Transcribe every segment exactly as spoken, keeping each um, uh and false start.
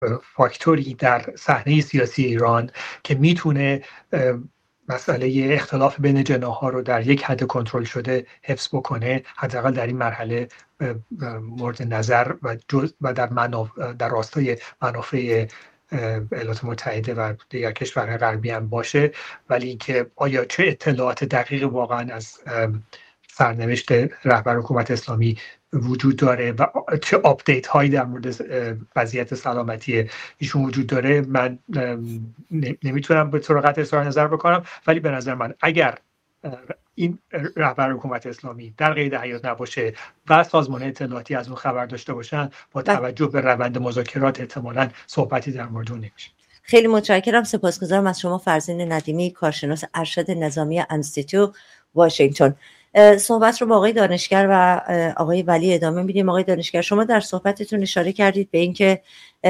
فاکتوری در صحنه سیاسی ایران که میتونه مسئله اختلاف بین جناح‌ها رو در یک حد کنترل شده حفظ بکنه، حداقل در این مرحله مورد نظر و جز و در منافع در راستای منافع ایالات متحده و دیگر کشورهای غربی هم باشه. ولی اینکه آیا چه اطلاعات دقیق واقعا از سرنوشت رهبر حکومت اسلامی وجود داره و چه آپدیت هایی در مورد وضعیت سلامتی ایشون وجود داره، من نمیتونم به طور قطعی اظهار نظر بکنم. ولی به نظر من اگر این رهبر حکومت اسلامی در قید حیات نباشه و سازمان اطلاعاتی از اون خبر داشته باشن، با توجه به روند مذاکرات احتمالاً صحبتی در مورد اون نمیشه. خیلی متشکرم، سپاسگزارم از شما فرزین ندیمی، کارشناس ارشد نظامی انستیتو واشنگتن. صحبت رو با آقای دانشگر و آقای ولی ادامه میدیم. آقای دانشگر، شما در صحبتتون اشاره کردید به اینکه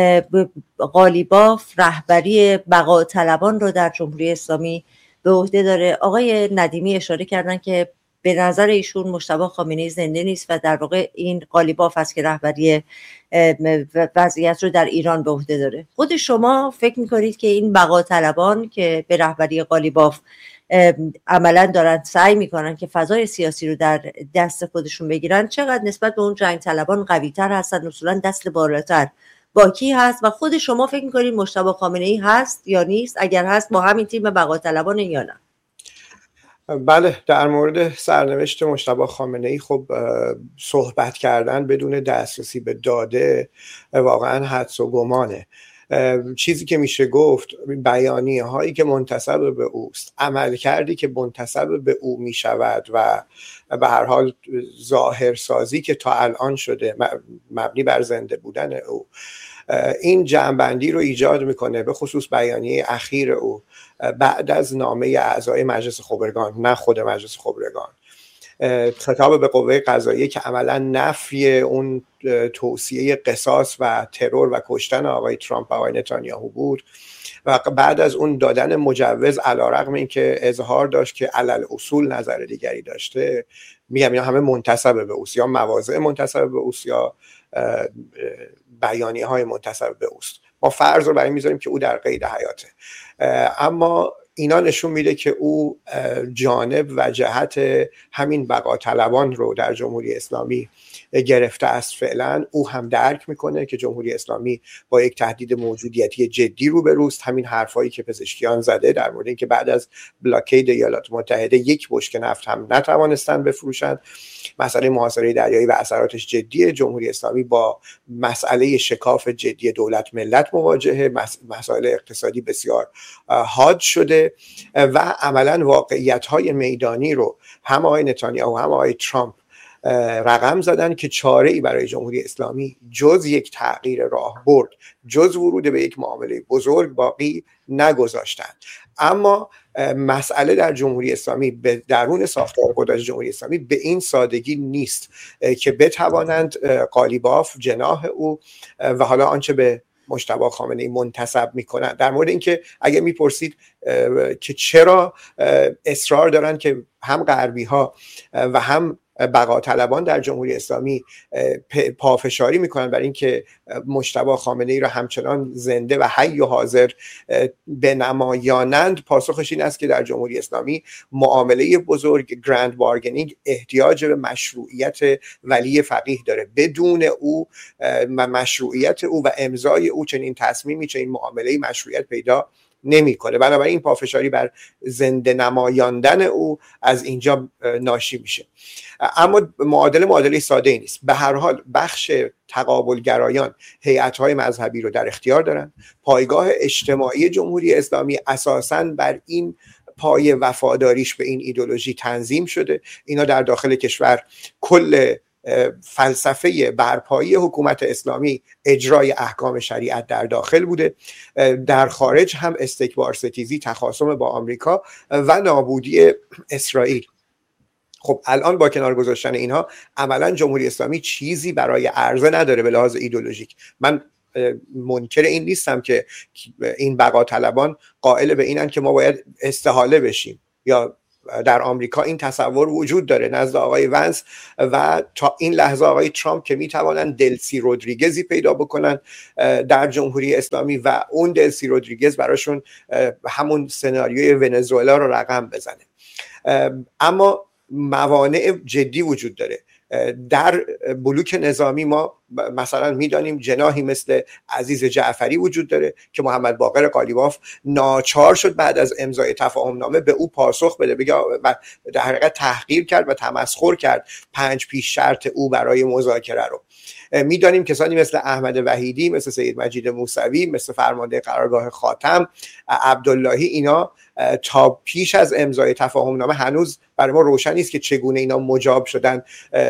قالیباف رهبری بقا طلبان رو در جمهوری اسلامی به عهده داره. آقای ندیمی اشاره کردن که به نظر ایشون مجتبی خامنه‌ای زنده نیست و در واقع این قالیباف است که رهبری وضعیت رو در ایران به عهده داره. خود شما فکر می‌کنید که این بقا طلبان که به رهبری قالیباف عملا دارن سعی میکنن که فضای سیاسی رو در دست خودشون بگیرن، چقدر نسبت به اون جنگ طلبان قوی‌تر هستن، اصولا دست بالاتر با کی هست؟ و خود شما فکر میکنید مجتبی خامنه‌ای هست یا نیست؟ اگر هست با همین تیم بقا طلبان یا نه؟ بله، در مورد سرنوشت مجتبی خامنه‌ای خب صحبت کردن بدون دسترسی به داده واقعا حدس و گمانه. چیزی که میشه گفت بیانیه هایی که منتسب به اوست، عمل کردی که منتسب به او میشود و به هر حال ظاهرسازی که تا الان شده مبنی بر زنده بودن او، این جمع‌بندی رو ایجاد میکنه. به خصوص بیانیه اخیر او بعد از نامه اعضای مجلس خبرگان، نه خود مجلس خبرگان، خطاب به قوه قضاییه که عملا نفی اون توصیه قصاص و ترور و کشتن آقای ترامپ و آقای نتانیاهو بود و بعد از اون دادن مجوز علیرغم اینکه اظهار داشت که علل اصول نظر دیگری داشته. میگم اینا همه منتسب به اوست، یا مواضع منتسب به اوست یا بیانیه های منتسب به اوست. ما فرض رو برای میذاریم که او در قید حیاته، اما اینا نشون میده که او جانب و جهت همین بقا طلبان رو در جمهوری اسلامی گرفته است. فعلا او هم درک میکنه که جمهوری اسلامی با یک تهدید موجودیتی جدی روبروست. همین حرفایی که پزشکیان زده در مورد اینکه بعد از بلاکید ایالات متحده یک بشکه نفت هم نتوانستن بفروشن، مسئله محاصره دریایی و اثراتش جدیه. جمهوری اسلامی با مسئله شکاف جدی دولت ملت مواجهه، مسائل اقتصادی بسیار حاد شده و عملا واقعیت‌های میدانی رو هم آقای نتانیاهو هم آقای ترامپ رقم زدن که چاره‌ای برای جمهوری اسلامی جز یک تغییر راهبرد، جز ورود به یک معامله بزرگ باقی نگذاشتند. اما مسئله در جمهوری اسلامی به درون ساختار قدرت جمهوری اسلامی به این سادگی نیست که بتوانند قالیباف جناح او و حالا آنچه به مجتبی خامنه‌ای منتسب میکنن. در مورد اینکه اگه میپرسید که چرا اصرار دارن که هم غربی ها و هم بقا طلبان در جمهوری اسلامی پافشاری میکنن برای اینکه مجتبی خامنه‌ای را همچنان زنده و حی و حاضر بنمایانند، پاسخش این است که در جمهوری اسلامی معامله بزرگ گرند بارگنینگ احتیاج به مشروعیت ولی فقیه داره. بدون او و مشروعیت او و امضای او چنین تصمیمی چنین معامله مشروعیت پیدا نمیکنه. بنابراین این پافشاری بر زنده نمایاندن او از اینجا ناشی میشه. اما معادله معادله ساده ای نیست. به هر حال بخش تقابلگرایان هیئت‌های مذهبی رو در اختیار دارن. پایگاه اجتماعی جمهوری اسلامی اساساً بر این پای وفاداریش به این ایدئولوژی تنظیم شده. اینا در داخل کشور کل فلسفه برپایی حکومت اسلامی اجرای احکام شریعت در داخل بوده، در خارج هم استکبار ستیزی، تخاصم با آمریکا و نابودی اسرائیل. خب الان با کنار گذاشتن اینها عملا جمهوری اسلامی چیزی برای عرضه نداره به لحاظ ایدئولوژیک. من منکر این نیستم که این بقا طلبان قائل به اینن که ما باید استحاله بشیم یا در آمریکا این تصور وجود داره نزد آقای ونس و تا این لحظه آقای ترامپ که میتوانند دلسی رودریگزی پیدا بکنن در جمهوری اسلامی و اون دلسی رودریگز براشون همون سناریوی ونزوئلا رو رقم بزنه. اما موانع جدی وجود داره. در بلوک نظامی ما مثلا میدانیم جناحی مثل عزیز جعفری وجود داره که محمد باقر قالیباف ناچار شد بعد از امضای تفاهم نامه به او پاسخ بده، بگه و در حقیقت تحقیر کرد و تمسخر کرد پنج پیش شرط او برای مذاکره رو. میدانیم کسانی مثل احمد وحیدی، مثل سید مجید موسوی، مثل فرمانده قرارگاه خاتم عبداللهی، اینا تا پیش از امضای تفاهم نامه هنوز برای ما روشن نیست که چگونه اینا مجاب شدن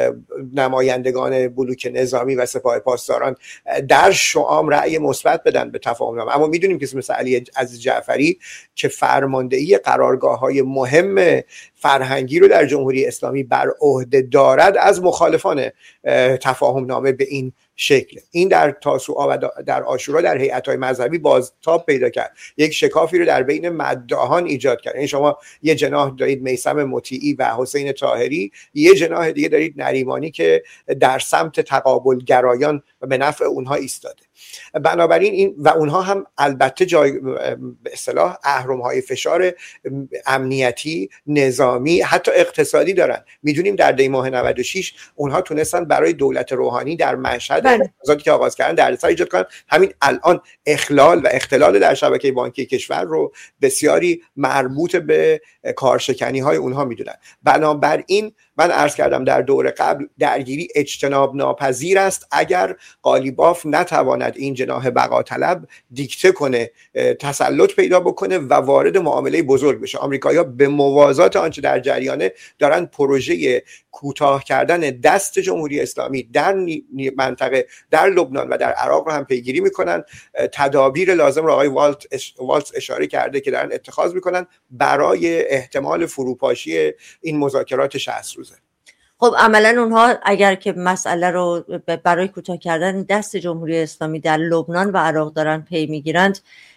نمایندگان بلوک نظامی و سپاه پاسداران در شعام رأی مثبت بدن به تفاهم نامه. اما میدونیم کسی مثل علی عزیز جعفری که فرماندهی قرارگاه‌های مهم فرهنگی رو در جمهوری اسلامی بر عهده دارد از مخالفان تفاهم نامه به این شکل. این در تاسوعا و در عاشورا در هیئت‌های مذهبی بازتاب پیدا کرد، یک شکافی رو در بین مداحان ایجاد کرد. این شما یه جناح دارید میثم مطیعی و حسین طاهری، یه جناح دیگه دارید نریمانی که در سمت تقابل گرایان و به نفع اونها ایستاده. بنابراین این و اونها هم البته جای به اصطلاح اهرم‌های فشار امنیتی، نظامی، حتی اقتصادی دارن. میدونیم در دی ماه نود و شش اونها تونستن برای دولت روحانی در مشهد اقتصادی که آغاز کردن دردسر ایجاد کنن. همین الان اخلال و اختلال در شبکه بانکی کشور رو بسیاری مربوط به کارشکنی‌های اونها میدونن. بنابراین من عرض کردم در دور قبل درگیری اجتناب ناپذیر است اگر قالیباف نتواند این جناح بقا طلب دیکته کنه، تسلط پیدا بکنه و وارد معامله بزرگ بشه. آمریکایی‌ها به موازات آنچه در جریانه دارن پروژه کوتاه کردن دست جمهوری اسلامی در منطقه، در لبنان و در عراق رو هم پیگیری میکنن. تدابیر لازم رو آقای والتز اشاره کرده که دارن اتخاذ میکنن برای احتمال فروپاشی این مذاکرات شصت روزه. خب عملا اونها اگر که مسئله رو برای کوتاه کردن دست جمهوری اسلامی در لبنان و عراق دارن پی میگیرند،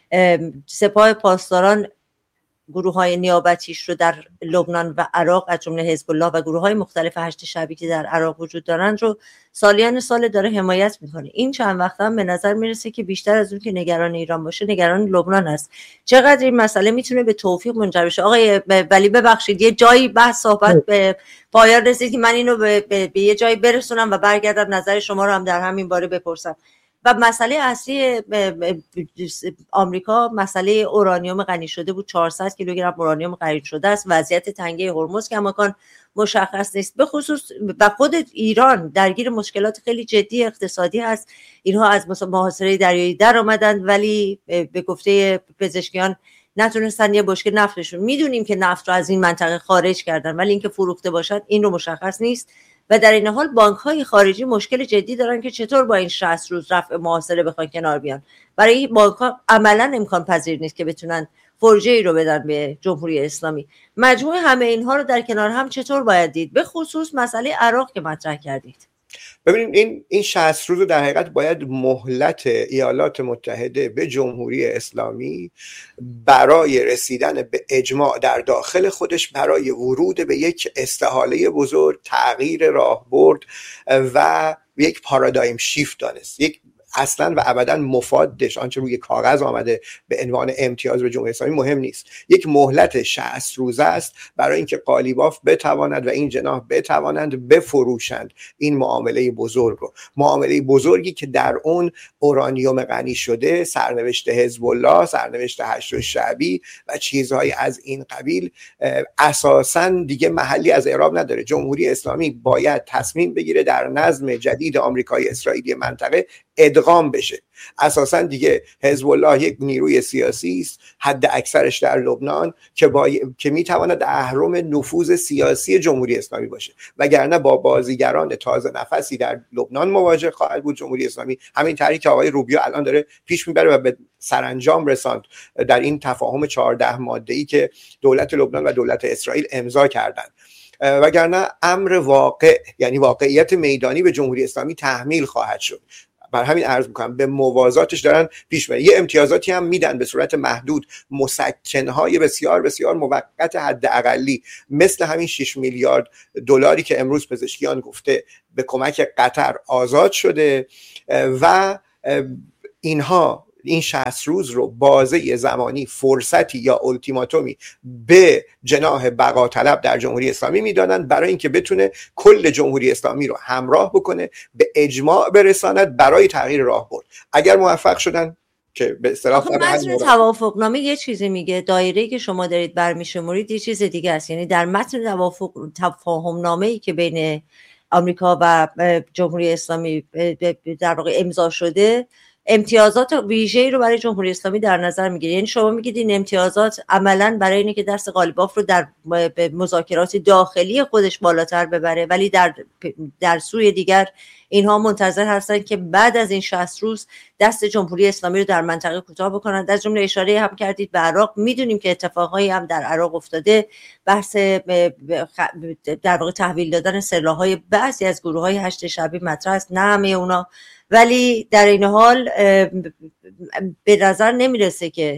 سپاه پاسداران گروه های نیابتیش رو در لبنان و عراق از جمله حزب الله و گروه های مختلف هشت شعبی که در عراق وجود دارن رو سالیان سال داره حمایت میکنه. این چند وقت هم به نظر میرسه که بیشتر از اون که نگران ایران باشه نگران لبنان است. چقدر این مسئله میتونه به توفیق منجر بشه؟ آقای ولی ببخشید یه جایی بحث صحبت به پایان رسید که من اینو به, به, به یه جایی برسونم و برگردم نظر شما رو هم در همین باره بپرسم. و مسئله اصلی آمریکا مسئله اورانیوم غنی شده بود. چهارصد کیلوگرم اورانیوم غنی شده است. وضعیت تنگه هرمز که امکان مشخص نیست. به خصوص و خود ایران درگیر مشکلات خیلی جدی اقتصادی هست. اینها از محاصره دریایی در آمدند ولی به گفته پزشکیان نتونستن یه بشکه نفتشون. میدونیم که نفت رو از این منطقه خارج کردن ولی اینکه فروخته باشد این رو مشخص نیست. و در این حال بانک‌های خارجی مشکل جدی دارن که چطور با این شصت روز رفع محاصره بخوان کنار بیان. برای این بانک‌ها عملاً امکان پذیر نیست که بتونن فرجه‌ای رو بدن به جمهوری اسلامی. مجموع همه اینها رو در کنار هم چطور باید دید؟ به خصوص مسئله عراق که مطرح کردید. ببینید این این شصت روز در حقیقت باید مهلت ایالات متحده به جمهوری اسلامی برای رسیدن به اجماع در داخل خودش برای ورود به یک استحاله بزرگ، تغییر راهبرد و یک پارادایم شیفت دانست. یک اصلا و ابدا مفادش آنچه روی کاغذ آمده به عنوان امتیاز به جمهوری اسلامی مهم نیست. یک مهلت شصت روزه است برای اینکه قالیباف بتواند و این جناح بتوانند بفروشند این معامله بزرگ رو، معامله بزرگی که در اون اورانیوم غنی شده، سرنوشت حزب الله، سرنوشت هشت شعبی و چیزهای از این قبیل اساساً دیگه محلی از اعراب نداره. جمهوری اسلامی باید تصمیم بگیره در نظم جدید آمریکایی اسرائیلی منطقه ادغام بشه. اساسا دیگه حزب الله یک نیروی سیاسی است، حد اکثرش در لبنان، که با... که میتواند اهرم نفوذ سیاسی جمهوری اسلامی باشه، وگرنه با بازیگران تازه نفسی در لبنان مواجه خواهد بود جمهوری اسلامی. همین طریقی که آقای روبیو الان داره پیش میبره و به سرانجام رساند در این تفاهم چهارده ماده‌ای که دولت لبنان و دولت اسرائیل امضا کردند. وگرنه امر واقع، یعنی واقعیت میدانی، به جمهوری اسلامی تحمیل خواهد شد. بر همین عرض میکنم به موازاتش دارن پیش میرن. یه امتیازاتی هم میدن به صورت محدود، مسکنهای بسیار بسیار موقت حداقلی، مثل همین شش میلیارد دلاری که امروز پزشکیان گفته به کمک قطر آزاد شده و اینها این شصت روز رو بازه زمانی، فرصتی یا التیماتومی به جناح بقا طلب در جمهوری اسلامی میدادن برای اینکه بتونه کل جمهوری اسلامی رو همراه بکنه، به اجماع برساند برای تغییر راهبرد. اگر موفق شدن که به اصطلاح متن توافق نامه یه چیزی میگه، دایره‌ای که شما دارید برمی‌شمارید یه چیز دیگه است. یعنی در متن توافق تفاهم نامه‌ای که بین آمریکا و جمهوری اسلامی در واقع امضا شده، امتیازات ویژه‌ای رو برای جمهوری اسلامی در نظر میگیره. یعنی شما میگید این امتیازات عملاً برای اینه که دست قالیباف رو در مذاکرات داخلی خودش بالاتر ببره، ولی در در سوی دیگر اینها منتظر هستن که بعد از این شصت روز دست جمهوری اسلامی رو در منطقه کوتاه بکنن. در جمله اشاره هم کردید به عراق. میدونیم که اتفاقایی هم در عراق افتاده، بحث در واقع تحویل دادن سلاح‌های بعضی از گروه‌های هشت شعبی مطرح است، نه همه اونا، ولی در این حال به نظر نمیرسه که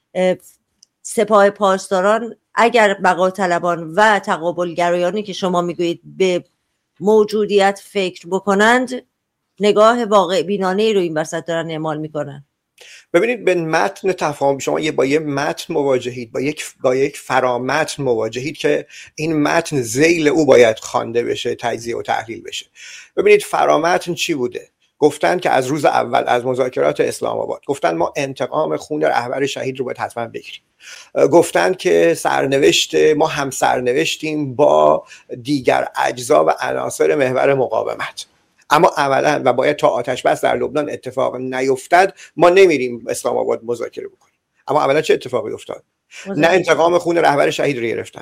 سپاه پاسداران اگر بقا طلبان و تقابلگرایانی که شما میگویید به موجودیت فکر بکنند، نگاه واقع بینانه رو این وسط دارن اعمال میکنن. ببینید به متن تفاهم شما یه با یه متن مواجهید، با یک با یک فرامتن مواجهید که این متن ذیل او باید خوانده بشه، تجزیه و تحلیل بشه. ببینید فرامتن چی بوده؟ گفتن که از روز اول از مذاکرات اسلام آباد گفتن ما انتقام خون رهبر شهید رو باید حتما بگیریم. گفتن که سرنوشت ما هم سرنوشتیم با دیگر اجزا و عناصر محور مقاومت، اما عملا و باید تا آتش بس در لبنان اتفاق نیفتد ما نمیریم اسلام آباد مذاکره بکنیم. اما عملا چه اتفاقی افتاد؟ مذاکره. نه انتقام خون رهبر شهید رو گرفتن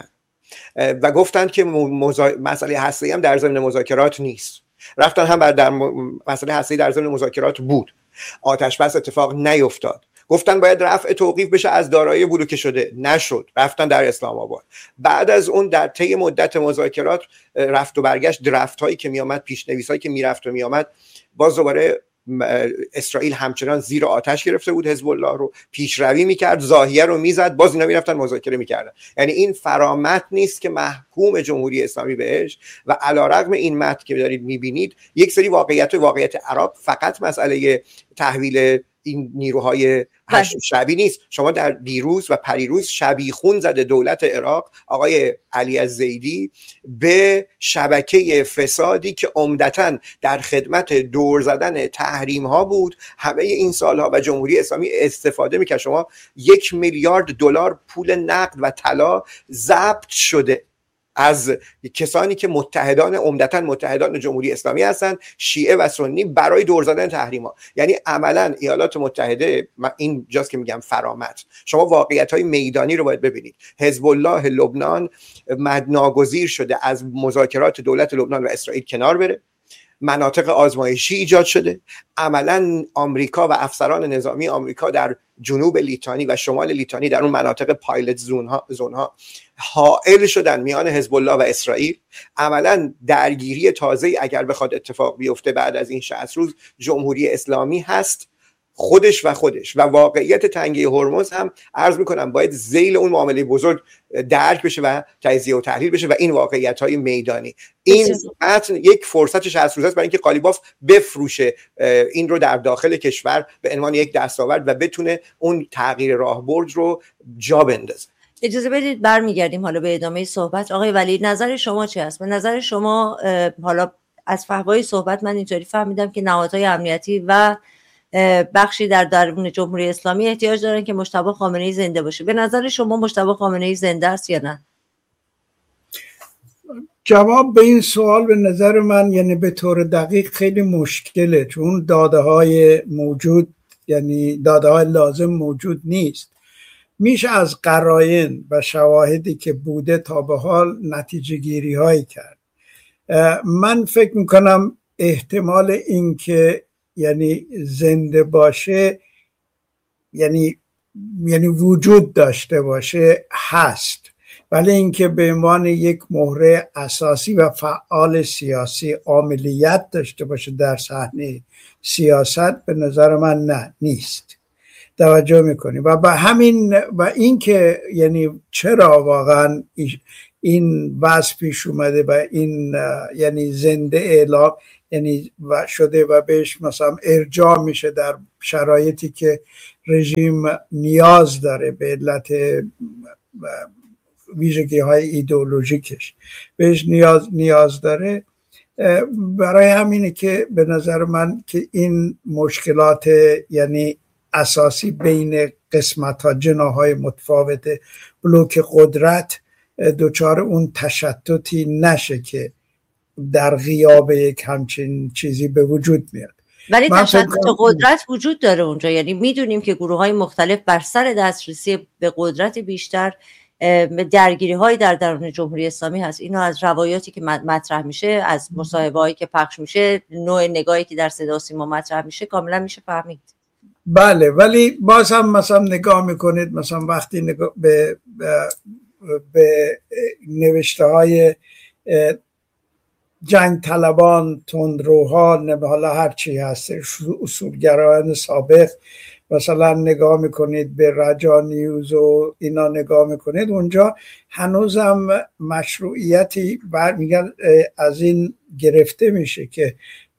و گفتن که مزا... مسئله هسته‌ای هم در ضمن مذاکرات نیست. رفتن هم بر در مسئله هسته‌ای در ضمن مذاکرات بود، آتش بس اتفاق نیفتاد. گفتن باید رفع توقیف بشه از دارایی بلوکه شده، نشد، رفتن در اسلام آباد. بعد از اون در طی مدت مذاکرات رفت و برگشت، درفت هایی که می آمد، پیشنویس هایی که میرفت و می آمد، باز دوباره اسرائیل همچنان زیر آتش گرفته بود حزب الله رو، پیشروی میکرد، زاهیه رو میزد، باز اینا میرفتن مذاکره میکردن. یعنی این فرامت نیست که محکوم جمهوری اسلامی بهش و علیرغم این متن که دارید میبینید یک سری واقعیت و واقعیت عراق فقط مسئله تحویل این نیروهای هشت شعبی نیست. شما در دیروز و پریروز شبیخون زده دولت عراق آقای علی الزیدی به شبکه فسادی که عمدتاً در خدمت دور زدن تحریم ها بود همه این سالها و جمهوری اسلامی استفاده میکرد. شما یک میلیارد دلار پول نقد و طلا ضبط شده از کسانی که متحدان عمدتاً متحدان جمهوری اسلامی هستند، شیعه و سنی، برای دور زدن تحریم‌ها. یعنی عملاً ایالات متحده، این جاست که میگم فرامت، شما واقعیت‌های میدانی رو باید ببینید. حزب الله لبنان ناگزیر شده از مذاکرات دولت لبنان و اسرائیل کنار بره، مناطق آزمایشی ایجاد شده. عملاً آمریکا و افسران نظامی آمریکا در جنوب لیتانی و شمال لیتانی در اون مناطق پایلت زون ها زون ها حائل شدن میان حزب الله و اسرائیل. عملاً درگیری تازه اگر بخواد اتفاق بیفته بعد از این شصت روز جمهوری اسلامی هست خودش و خودش و واقعیت تنگه هرمز هم عرض میکنم باید ذیل اون معامله بزرگ درک بشه و تجزیه و تحلیل بشه و این واقعیت های میدانی. این متن یک فرصت شصت روز است برای اینکه قالیباف بفروشه این رو در داخل کشور به عنوان یک دستاورد و بتونه اون تغییر راهبرد رو جا بندازه. اجازه بدید برمیگردیم حالا به ادامه صحبت. آقای ولی نظر شما چی است؟ به نظر شما حالا از فحوای صحبت من اینطوری فهمیدم که نهادهای امنیتی و بخشی در درون جمهوری اسلامی احتیاج دارن که مجتبی خامنه‌ای زنده باشه. به نظر شما مجتبی خامنه‌ای زنده است یا نه؟ جواب به این سوال به نظر من یعنی به طور دقیق خیلی مشکله، چون داده های موجود یعنی داده های لازم موجود نیست. میشه از قرائن و شواهدی که بوده تا به حال نتیجه گیری هایی کرد. من فکر میکنم احتمال این که یعنی زنده باشه یعنی یعنی وجود داشته باشه هست. ولی اینکه به عنوان یک مهره اساسی و فعال سیاسی عاملیت داشته باشه در صحنه سیاست، به نظر من نه، نیست. توجه میکنی و به همین و اینکه یعنی چرا واقعا این وضع پیش اومده و این یعنی زنده اعلام یعنی و شده و بهش مثلا ارجاع میشه در شرایطی که رژیم نیاز داره به علت ویژگی های ایدئولوژیکش بهش نیاز نیاز داره. برای همینه که به نظر من که این مشکلات یعنی اساسی بین قسمت ها جناهای متفاوت بلوک قدرت دوچار اون تشتتی نشه که در غیاب یک همچین چیزی به وجود میاد. ولی تشتت قدرت وجود داره اونجا، یعنی میدونیم که گروه های مختلف بر سر دسترسی به قدرت بیشتر درگیری های در درون جمهوری اسلامی هست. اینو از روایاتی که مطرح میشه، از مصاحبه هایی که پخش میشه، نوع نگاهی که در صدا و سیما مطرح میشه کاملا میشه فهمید. بله، ولی باز هم مثلا نگاه میکنید مثلا وقتی نگاه به, به, به نوشته های جنگ طلبان، تندروها، نه حالا هر چی هست، اصولگرایان سابق مثلا نگاه میکنید، به رجا نیوز و اینا نگاه میکنید، اونجا هنوزم مشروعیتی برمیگرد از این گرفته میشه که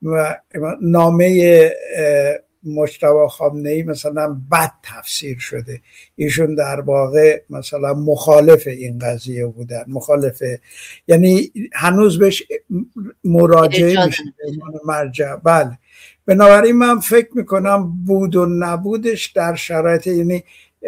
نامه مجتبی خامنه‌ای مثلا بد تفسیر شده. ایشون در واقع مثلا مخالف این قضیه بودن، مخالف، یعنی هنوز بهش مراجعه میشه مرجع. بله، بنابراین من فکر میکنم بود و نبودش در شرایط، یعنی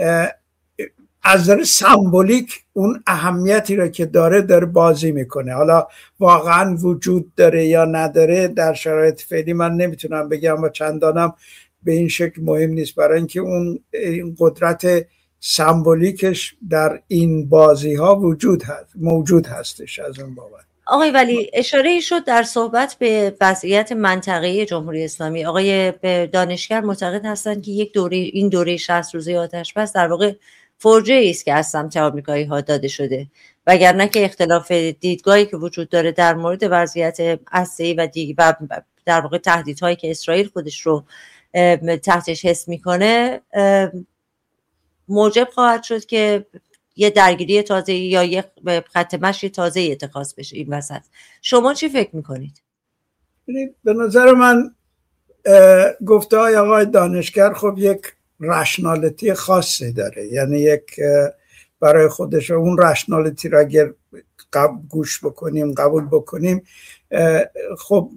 از نظر سمبولیک اون اهمیتی را که داره داره بازی میکنه. حالا واقعا وجود داره یا نداره در شرایط فعلی من نمیتونم بگم و چندانم به این شکل مهم نیست، برای اینکه اون این قدرت سمبولیکش در این بازی ها وجود هست، موجود هستش. از اون بابت آقای ولی اشاره شد در صحبت به وضعیت منطقه‌ای جمهوری اسلامی. آقای دانشگر معتقد هستند که یک دوره این دوره شصت روزه آتش بس در واقع فرجه‌ای است که از سمت آمریکایی ها داده شده، وگرنه که اختلاف دیدگاهی که وجود داره در مورد وضعیت هسته‌ای و دیگه و در واقع تهدیدهایی که اسرائیل خودش رو تحتش حس میکنه موجب خواهد شد که یه درگیری تازه یا یه خط مشی تازه اتخاذ بشه این وسط. شما چی فکر میکنید؟ به نظر من گفته های آقای دانشگر خب یک رشنالیتی خاصی داره، یعنی یک برای خودش اون رشنالیتی را اگر گوش بکنیم قبول بکنیم خب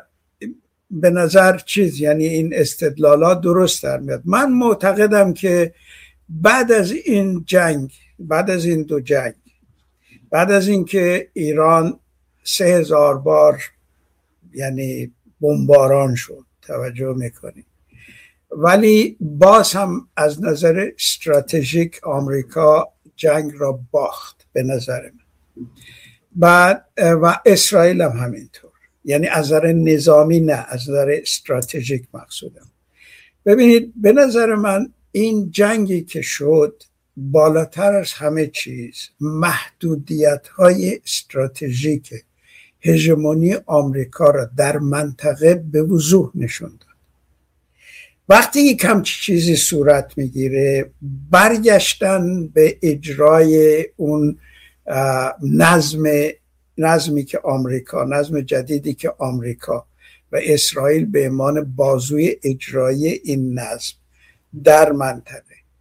به نظر چیز، یعنی این استدلالات درست در میاد. من معتقدم که بعد از این جنگ، بعد از این دو جنگ، بعد از این که ایران سه هزار بار یعنی بمباران شد، توجه میکنی، ولی باز هم از نظر استراتژیک آمریکا جنگ را باخت به نظر من. بعد و اسرائیل هم همینطور، یعنی از نظر نظامی نه، از نظر استراتژیک مقصودم. ببینید به نظر من این جنگی که شد بالاتر از همه چیز محدودیت‌های استراتژیک هژمونی آمریکا را در منطقه به وضوح نشون داد. وقتی یک همچین چیزی صورت میگیره، برگشتن به اجرای اون نظم نظمی که آمریکا، نظم جدیدی که آمریکا و اسرائیل به عنوان بازوی اجرایی این نظم در منطقه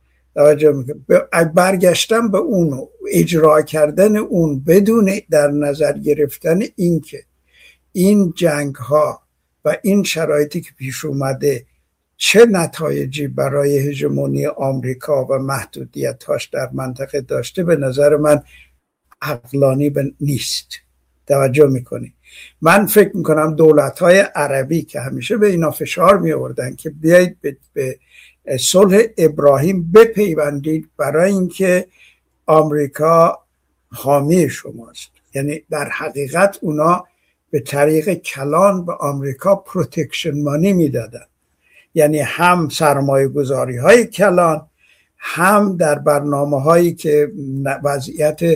برگشتن به اون، اجرا کردن اون بدون در نظر گرفتن این که این جنگ ها و این شرایطی که پیش اومده چه نتایجی برای هژمونی آمریکا و محدودیت‌هاش در منطقه داشته، به نظر من عقلانی نیست. توجه میکنی؟ من فکر میکنم دولت‌های عربی که همیشه به اینا فشار می‌آوردن که بیایید به, به صلح ابراهیم بپیوندید برای اینکه آمریکا حامی شماست، یعنی در حقیقت اونا به طریق کلان به آمریکا پروتکشن مانی میدادن، یعنی هم سرمایه گذاری های کلان، هم در برنامه هایی که وضعیت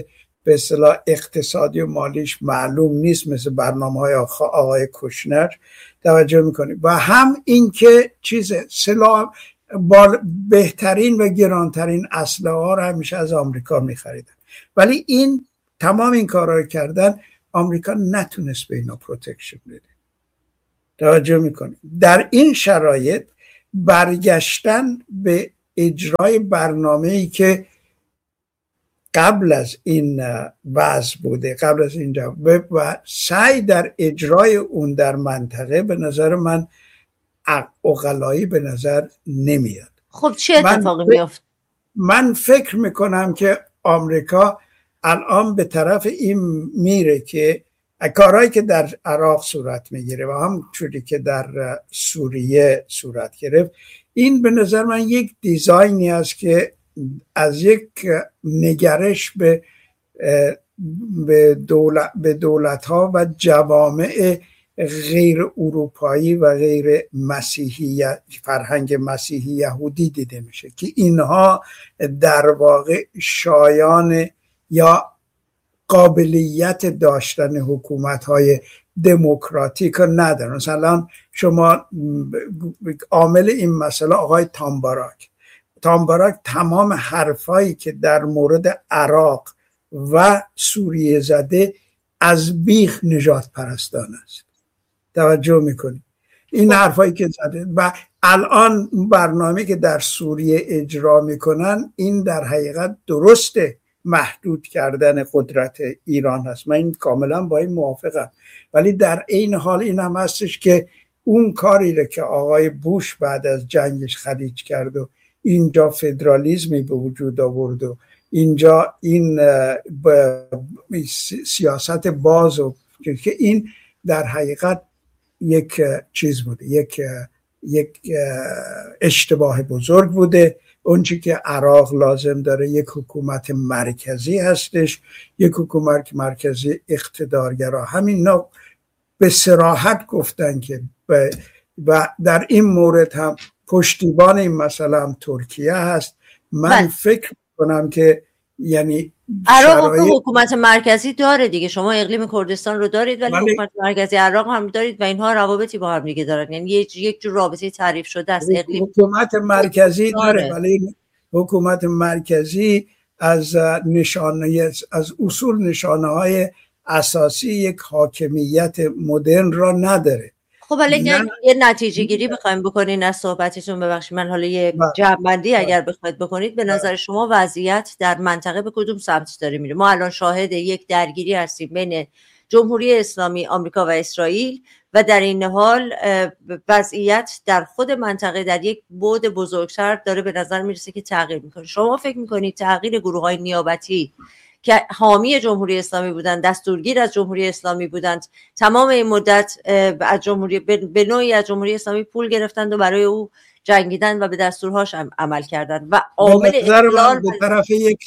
به اصطلاح اقتصادی و مالیش معلوم نیست مثل برنامه‌های آقای کوشنر توجه میکنیم و هم اینکه چیز سلاح با بهترین و گرانترین اسلحه ها رو همیشه از آمریکا میخریدن، ولی این تمام این کارها رو کردن آمریکا نتونست به اینا پروتکشن بده. توجه میکنیم در این شرایط برگشتن به اجرای برنامه‌ای که قبل از این وضع بوده، قبل از این جواب و سعی در اجرای اون در منطقه به نظر من عقلایی به نظر نمیاد. خب چه اتفاقی میفته؟ من فکر میکنم که آمریکا الان به طرف این میره که کارهایی که در عراق صورت میگیره و همونجوری که در سوریه صورت گرفت، این به نظر من یک دیزاینی است که از یک نگرش به به دولت به دولت‌ها و جوامع غیر اروپایی و غیر مسیحی فرهنگ مسیحی یهودی دیده میشه که اینها در واقع شایان یا قابلیت داشتن حکومت‌های دموکراتیک ندارن. مثلا شما عامل این مسئله آقای تامباراک تامباراک تمام حرفایی که در مورد عراق و سوریه زده از بیخ نجات پرستان است. توجه میکنی این حرفایی که زده و الان برنامه که در سوریه اجرا میکنن این در حقیقت درسته محدود کردن قدرت ایران هست، من این کاملا با این موافقم، ولی در این حال این هم هستش که اون کاری که آقای بوش بعد از جنگش خلیج کرد و اینجا فدرالیسمی به وجود آورد و اینجا این سیاست باز و که این در حقیقت یک چیز بوده، یک یک اشتباه بزرگ بوده. اون چی که عراق لازم داره یک حکومت مرکزی هستش، یک حکومت مرکزی اقتدارگرا. همین نوع به صراحت گفتن که و در این مورد هم پشتیبان این مسئله هم ترکیه هست. من بل. فکر کنم که یعنی عراق شرایط... حکومت مرکزی داره دیگه، شما اقلیم کردستان رو دارید ولی من... حکومت مرکزی عراق هم دارید و اینها روابطی با هم دیگه دارن، یعنی یک جور رابطه تعریف شده است. اقلیم حکومت مرکزی داره ولی حکومت مرکزی از نشانه از اصول نشانه های اساسی یک حاکمیت مدرن را نداره. خب ولی یه نتیجه گیری بخوایم بکنین از صحبتتون، ببخشید من حالا یه جمع‌بندی اگر بخواید بکنید، به نظر شما وضعیت در منطقه به کدوم سمت داره میره؟ ما الان شاهد یک درگیری هستیم بین جمهوری اسلامی، آمریکا و اسرائیل و در این حال وضعیت در خود منطقه در یک بعد بزرگتر داره به نظر میرسه که تغییر میکنه. شما فکر میکنید تغییر گروه‌های نیابتی که حامی جمهوری اسلامی بودند، دستورگیر از جمهوری اسلامی بودند، تمام این مدت از جمهوری به نوعی از جمهوری اسلامی پول گرفتند و برای او جنگیدن و به دستورهاش عمل کردند و عامل اختلال به طرف یک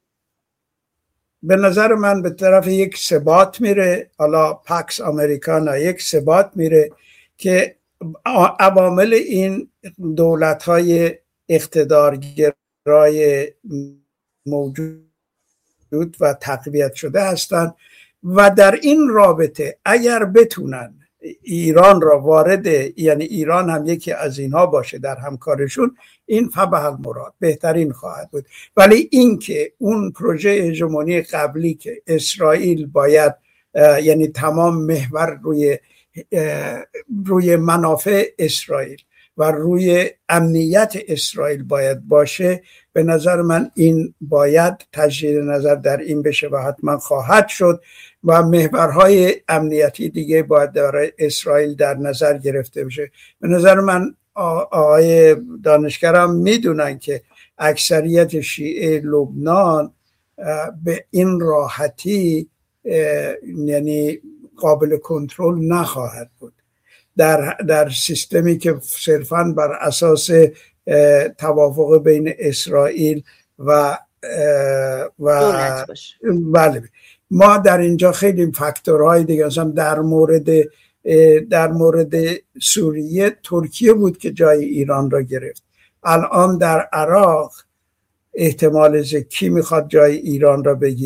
به نظر من به طرف یک ثبات میره. حالا پاکس امریکانا یک ثبات میره که عوامل این دولت‌های اقتدارگرای موجود و تقویت شده هستند و در این رابطه اگر بتونن ایران را وارد، یعنی ایران هم یکی از اینها باشه در همکارشون، این فبح المراد بهترین خواهد بود. ولی اینکه اون پروژه هژمونی قبلی که اسرائیل باید یعنی تمام محور روی روی منافع اسرائیل و روی امنیت اسرائیل باید باشه، به نظر من این باید تجدید نظر در این بشه و حتما خواهد شد و محورهای امنیتی دیگه باید در اسرائیل در نظر گرفته بشه. به نظر من آقای دانشگرم میدونن که اکثریت شیعه لبنان به این راحتی یعنی قابل کنترل نخواهد بود در در سیستمی که صرفاً بر اساس توافق بین اسرائیل و و بله. ما در اینجا خیلی فاکتورهای دیگه، مثلا در مورد در مورد سوریه ترکیه بود که جای ایران را گرفت. الان در عراق احتمال کی میخواد جای ایران را بگیره؟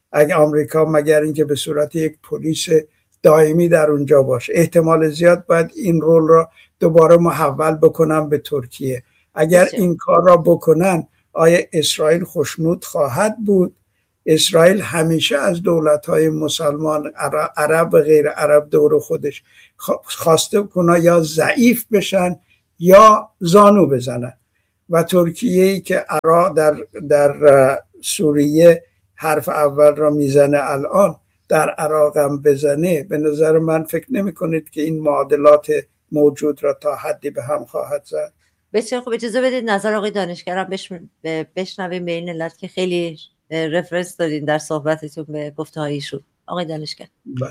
اگه آمریکا مگر اینکه به صورت یک پلیس دائمی در اونجا باشه. احتمال زیاد باید این رول را دوباره محول بکنن به ترکیه. اگر این کار را بکنن آیا اسرائیل خوشنود خواهد بود؟ اسرائیل همیشه از دولت‌های مسلمان عرب و غیر عرب دور خودش خواسته کنه یا ضعیف بشن یا زانو بزنن و ترکیه‌ای که عراق در در سوریه حرف اول را میزنه الان در عراق هم بزنه، به نظر من فکر نمی کنید که این معادلات موجود را تا حدی به هم خواهد زد. بسیار خوب، اجازه بدید نظر آقای دانشگرم بش... بشنویم به این علت که خیلی رفرنس دادین در صحبتتون به گفته هایشون. آقای دانشگر.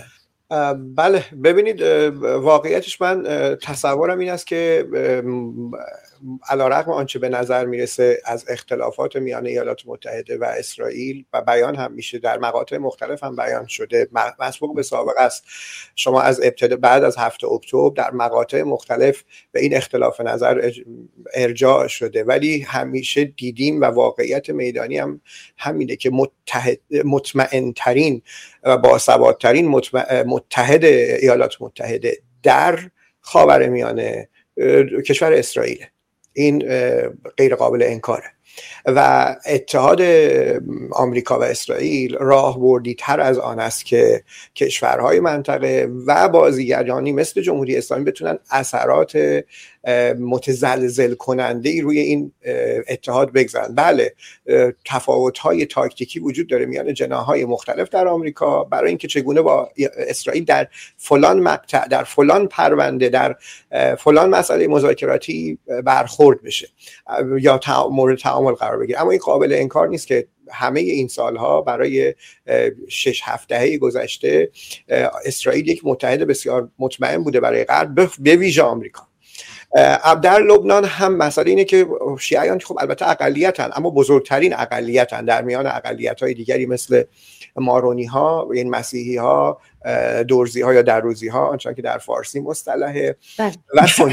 بله ببینید، واقعیتش من تصورم این است که علیرغم آنچه به نظر میرسه از اختلافات میان ایالات متحده و اسرائیل و بیان هم میشه در مقاطع مختلف هم بیان شده، مسبوق به سابقه است. شما از ابتدا بعد از هفت اکتبر در مقاطع مختلف به این اختلاف نظر ارجاع شده، ولی همیشه دیدیم و واقعیت میدانی هم همینه که متحد مطمئن ترین و باثبات ترین متحد ایالات متحده در خاورمیانه کشور اسرائیل. این غیر قابل انکاره و اتحاد آمریکا و اسرائیل راهبردی تر از آن است که کشورهای منطقه و بازیگرانی مثل جمهوری اسلامی بتونن اثرات متزلزل کننده ای روی این اتحاد بگذارن. بله تفاوت‌های تاکتیکی وجود داره میان جناح‌های مختلف در آمریکا برای اینکه چگونه با اسرائیل در فلان مقطع، در فلان پرونده، در فلان مسئله مذاکراتی برخورد بشه یا مورد تعامل قرار بگیره. اما این قابل انکار نیست که همه این سالها برای شش هفت دهه گذشته اسرائیل یک متحد بسیار مطمئن بوده برای غرب، به ویژه آمریکا. در لبنان هم مسئله اینه که شیعیان خب البته اقلیتن، اما بزرگترین اقلیتن در میان اقلیت‌های دیگری مثل مارونی ها، این مسیحی ها، درزی ها یا دروزی ها، آنچنان که در فارسی مصطلحه، و سنی.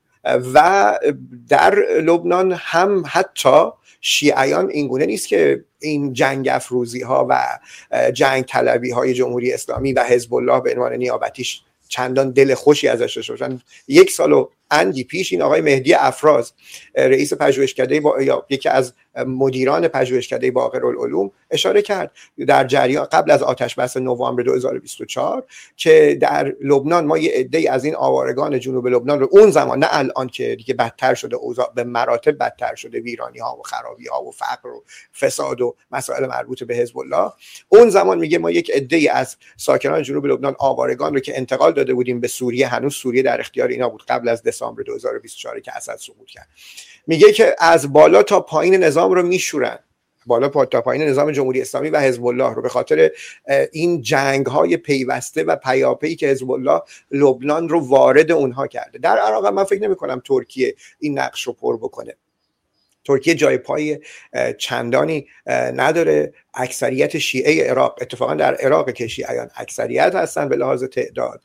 و در لبنان هم حتی شیعیان اینگونه نیست که این جنگ افروزی ها و جنگ طلبی های جمهوری اسلامی و حزب الله به عنوان نیابتیش چندان دل خوشی ازش داشته باشن. یک سال و اندی پیش این آقای مهدی افراز، رئیس پژوهشکده با... یا یکی از مدیران پژوهشکده باقرالعلوم، اشاره کرد در جریان قبل از آتش بس نوامبر دو هزار و بیست و چهار که در لبنان ما یه عده‌ای از این آوارگان جنوب لبنان رو اون زمان، نه الان که دیگه بدتر شده، اوضاع به مراتب بدتر شده، ویرانی ها و خرابی ها و فقر و فساد و مسائل مربوط به حزب الله، اون زمان میگه ما یک عده‌ای از ساکنان جنوب لبنان آوارگان رو که انتقال داده بودیم به سوریه، هنوز سوریه در اختیار اینا بود قبل از دسامبر دو هزار و بیست و چهار که اسد سقوط کرد، میگه که از بالا تا پایین نظام رو میشورن، بالا تا پایین نظام جمهوری اسلامی و حزب الله رو، به خاطر این جنگ های پیوسته و پیاپی که حزب الله لبنان رو وارد اونها کرده. در عراق من فکر نمی کنم ترکیه این نقش رو پر بکنه. ترکیه جای پای چندانی نداره. اکثریت شیعه عراق، اتفاقا در عراق که شیعیان اکثریت هستن به لحاظ تعداد،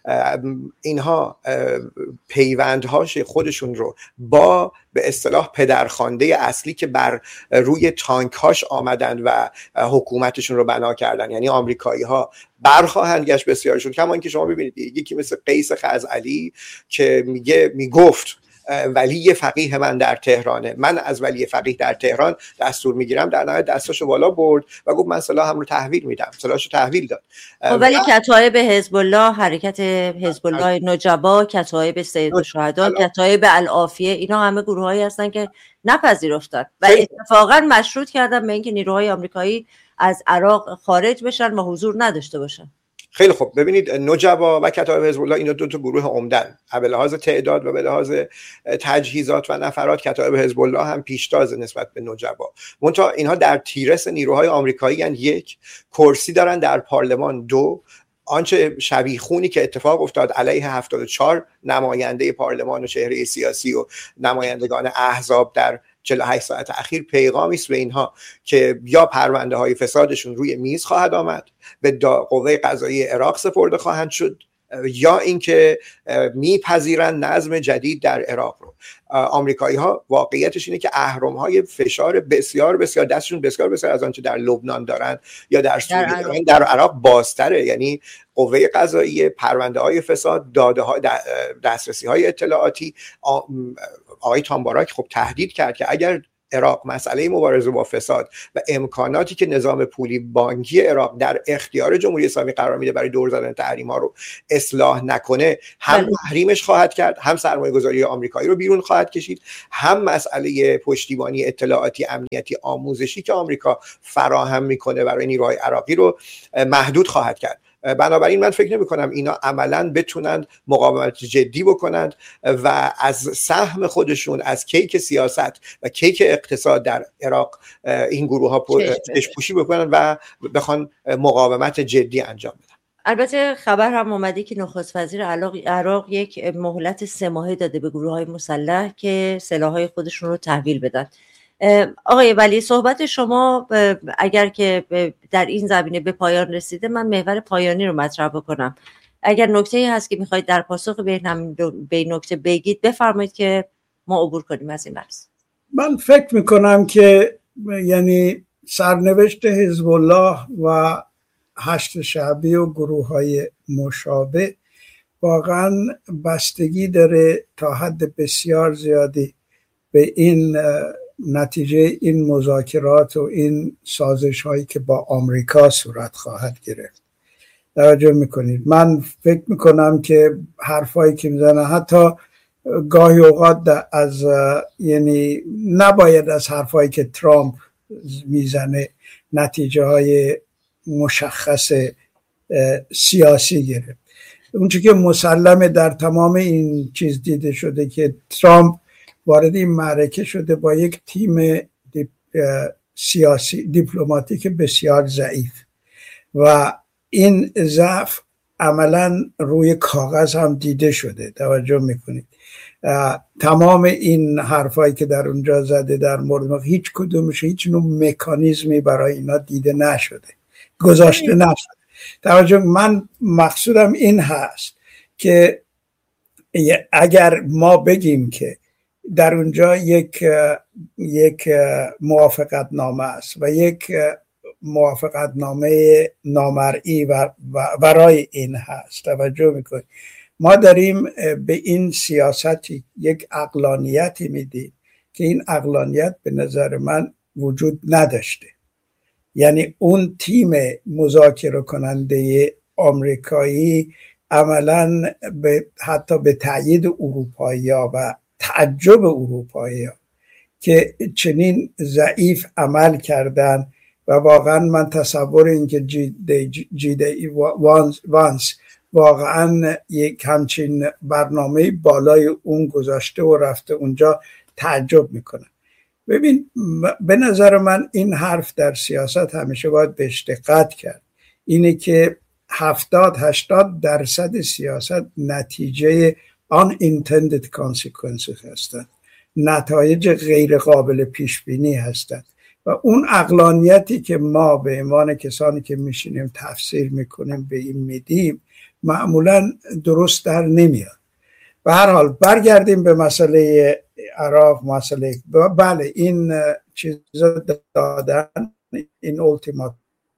اینها پیوندهاش خودشون رو با به اصطلاح پدرخوانده اصلی که بر روی تانکهاش آمدن و حکومتشون رو بنا کردن، یعنی آمریکایی ها، برخواهند گشت بسیارشون. کما اینکه شما ببینید یکی مثل قیس خزعلی که میگه میگفت ولی فقیه من در تهرانه، من از ولی فقیه در تهران دستور میگیرم، در نهایت دستاشو بالا برد و گفت من سلاحم رو تحویل میدم، سلاحشو تحویل داد. ولی کتایب حزب الله، حرکت حزب الله نجبا، کتایب سید الشهدا، کتایب العافیه، اینا همه گروهایی هستن که نپذیرفتن و اتفاقا مشروط کردن به اینکه نیروهای آمریکایی از عراق خارج بشن و حضور نداشته باشن. خیلی خوب، ببینید نجبا و کتایب حزب الله اینا دو تا گروه عمدن، به لحاظ تعداد و به لحاظ تجهیزات و نفرات کتایب حزب الله هم پیشتاز نسبت به نجبا. منتها اینها در تیرس نیروهای آمریکایی هستند، یک کرسی دارن در پارلمان، دو آنچه شبیخونی که اتفاق افتاد علیه هفتاد و چهار نماینده پارلمان و چهره سیاسی و نمایندگان احزاب در چهل و هشت ساعت اخیر پیغامی است به اینها که یا پرونده های فسادشون روی میز خواهد آمد، به قوه قضاییه عراق سپرده خواهند شد یا اینکه میپذیرن نظم جدید در عراق رو. آمریکایی ها واقعیتش اینه که اهرم های فشار بسیار بسیار دستشون بسیار بسیار از آنچه در لبنان دارن یا در سوریه دارن در عراق بازتره. یعنی قوه قضاییه، پرونده های فساد، داده ها، دسترسی های اطلاعاتی. آقای تامباراک خب تهدید کرد که اگر عراق مسئله مبارزه با فساد و امکاناتی که نظام پولی بانکی عراق در اختیار جمهوری اسلامی قرار میده برای دور زدن تحریم ها رو اصلاح نکنه، هم تحریمش خواهد کرد، هم سرمایه گذاری آمریکایی رو بیرون خواهد کشید، هم مسئله پشتیبانی اطلاعاتی، امنیتی، آموزشی که آمریکا فراهم میکنه برای نیروهای عراقی رو محدود خواهد کرد. بنابراین من فکر نمی کنم اینا عملاً بتونند مقاومت جدی بکنند و از سهم خودشون از کیک سیاست و کیک اقتصاد در عراق این گروه ها چشم‌پوشی بکنند و بخوان مقاومت جدی انجام بدن. البته خبر هم اومده که نخست وزیر عراق یک مهلت سه ماهه داده به گروه های مسلح که سلاح‌های خودشون رو تحویل بدن. آقای ولی صحبت شما اگر که در این زمینه به پایان رسیده، من محور پایانی رو مطرح بکنم. اگر نکته‌ای هست که میخواید در پاسخ به این نکته بگید بفرمایید که ما عبور کنیم از این بحث. من فکر میکنم که یعنی سرنوشت حزب الله و هشت شعبی و گروه های مشابه واقعا بستگی داره تا حد بسیار زیادی به این نتیجه این مذاکرات و این سازش هایی که با آمریکا صورت خواهد گرفت. توجه میکنید، من فکر میکنم که حرفایی که میزنه حتی گاهی اوقات از یعنی نباید از حرفایی که ترامپ میزنه نتیجه های مشخص سیاسی گرفت. اونچه که مسلمه در تمام این چیز دیده شده که ترامپ وارد این معرکه شده با یک تیم دیپ سیاسی دیپلماتیک بسیار ضعیف و این ضعف عملا روی کاغذ هم دیده شده. توجه میکنید تمام این حرفایی که در اونجا زده در مورد هیچ کدومش هیچ نوع مکانیزمی برای اینا دیده نشده، گذاشته نشده. توجه، من مقصودم این هست که اگر ما بگیم که در اونجا یک یک موافقت نامه است و یک موافقت نامه نامرئی و برای این هست، توجه میکنید ما داریم به این سیاستی یک عقلانیتی میدیم که این عقلانیت به نظر من وجود نداشته. یعنی اون تیم مذاکره کننده آمریکایی عملاً به حتی به تأیید اروپایی‌ها و تعجب اروپایی‌ها که چنین ضعیف عمل کردن و واقعا من تصور این که جی دی وانس واقعا یک همچین برنامه بالای اون گذاشته و رفته اونجا تعجب میکنه. ببین، به نظر من این حرف در سیاست همیشه باید بهش دقت کرد، اینه که هفتاد هشتاد درصد سیاست نتیجه unintended consequences هستند، نتایج غیر قابل پیش بینی هستند و اون عقلانیتی که ما به عنوان کسانی که میشینیم تفسیر میکنیم به این میدیم معمولا درست در نمیاد. به هر حال برگردیم به مسئله عراق. مسئله بله این چیزا دادن، این اولتیماتوم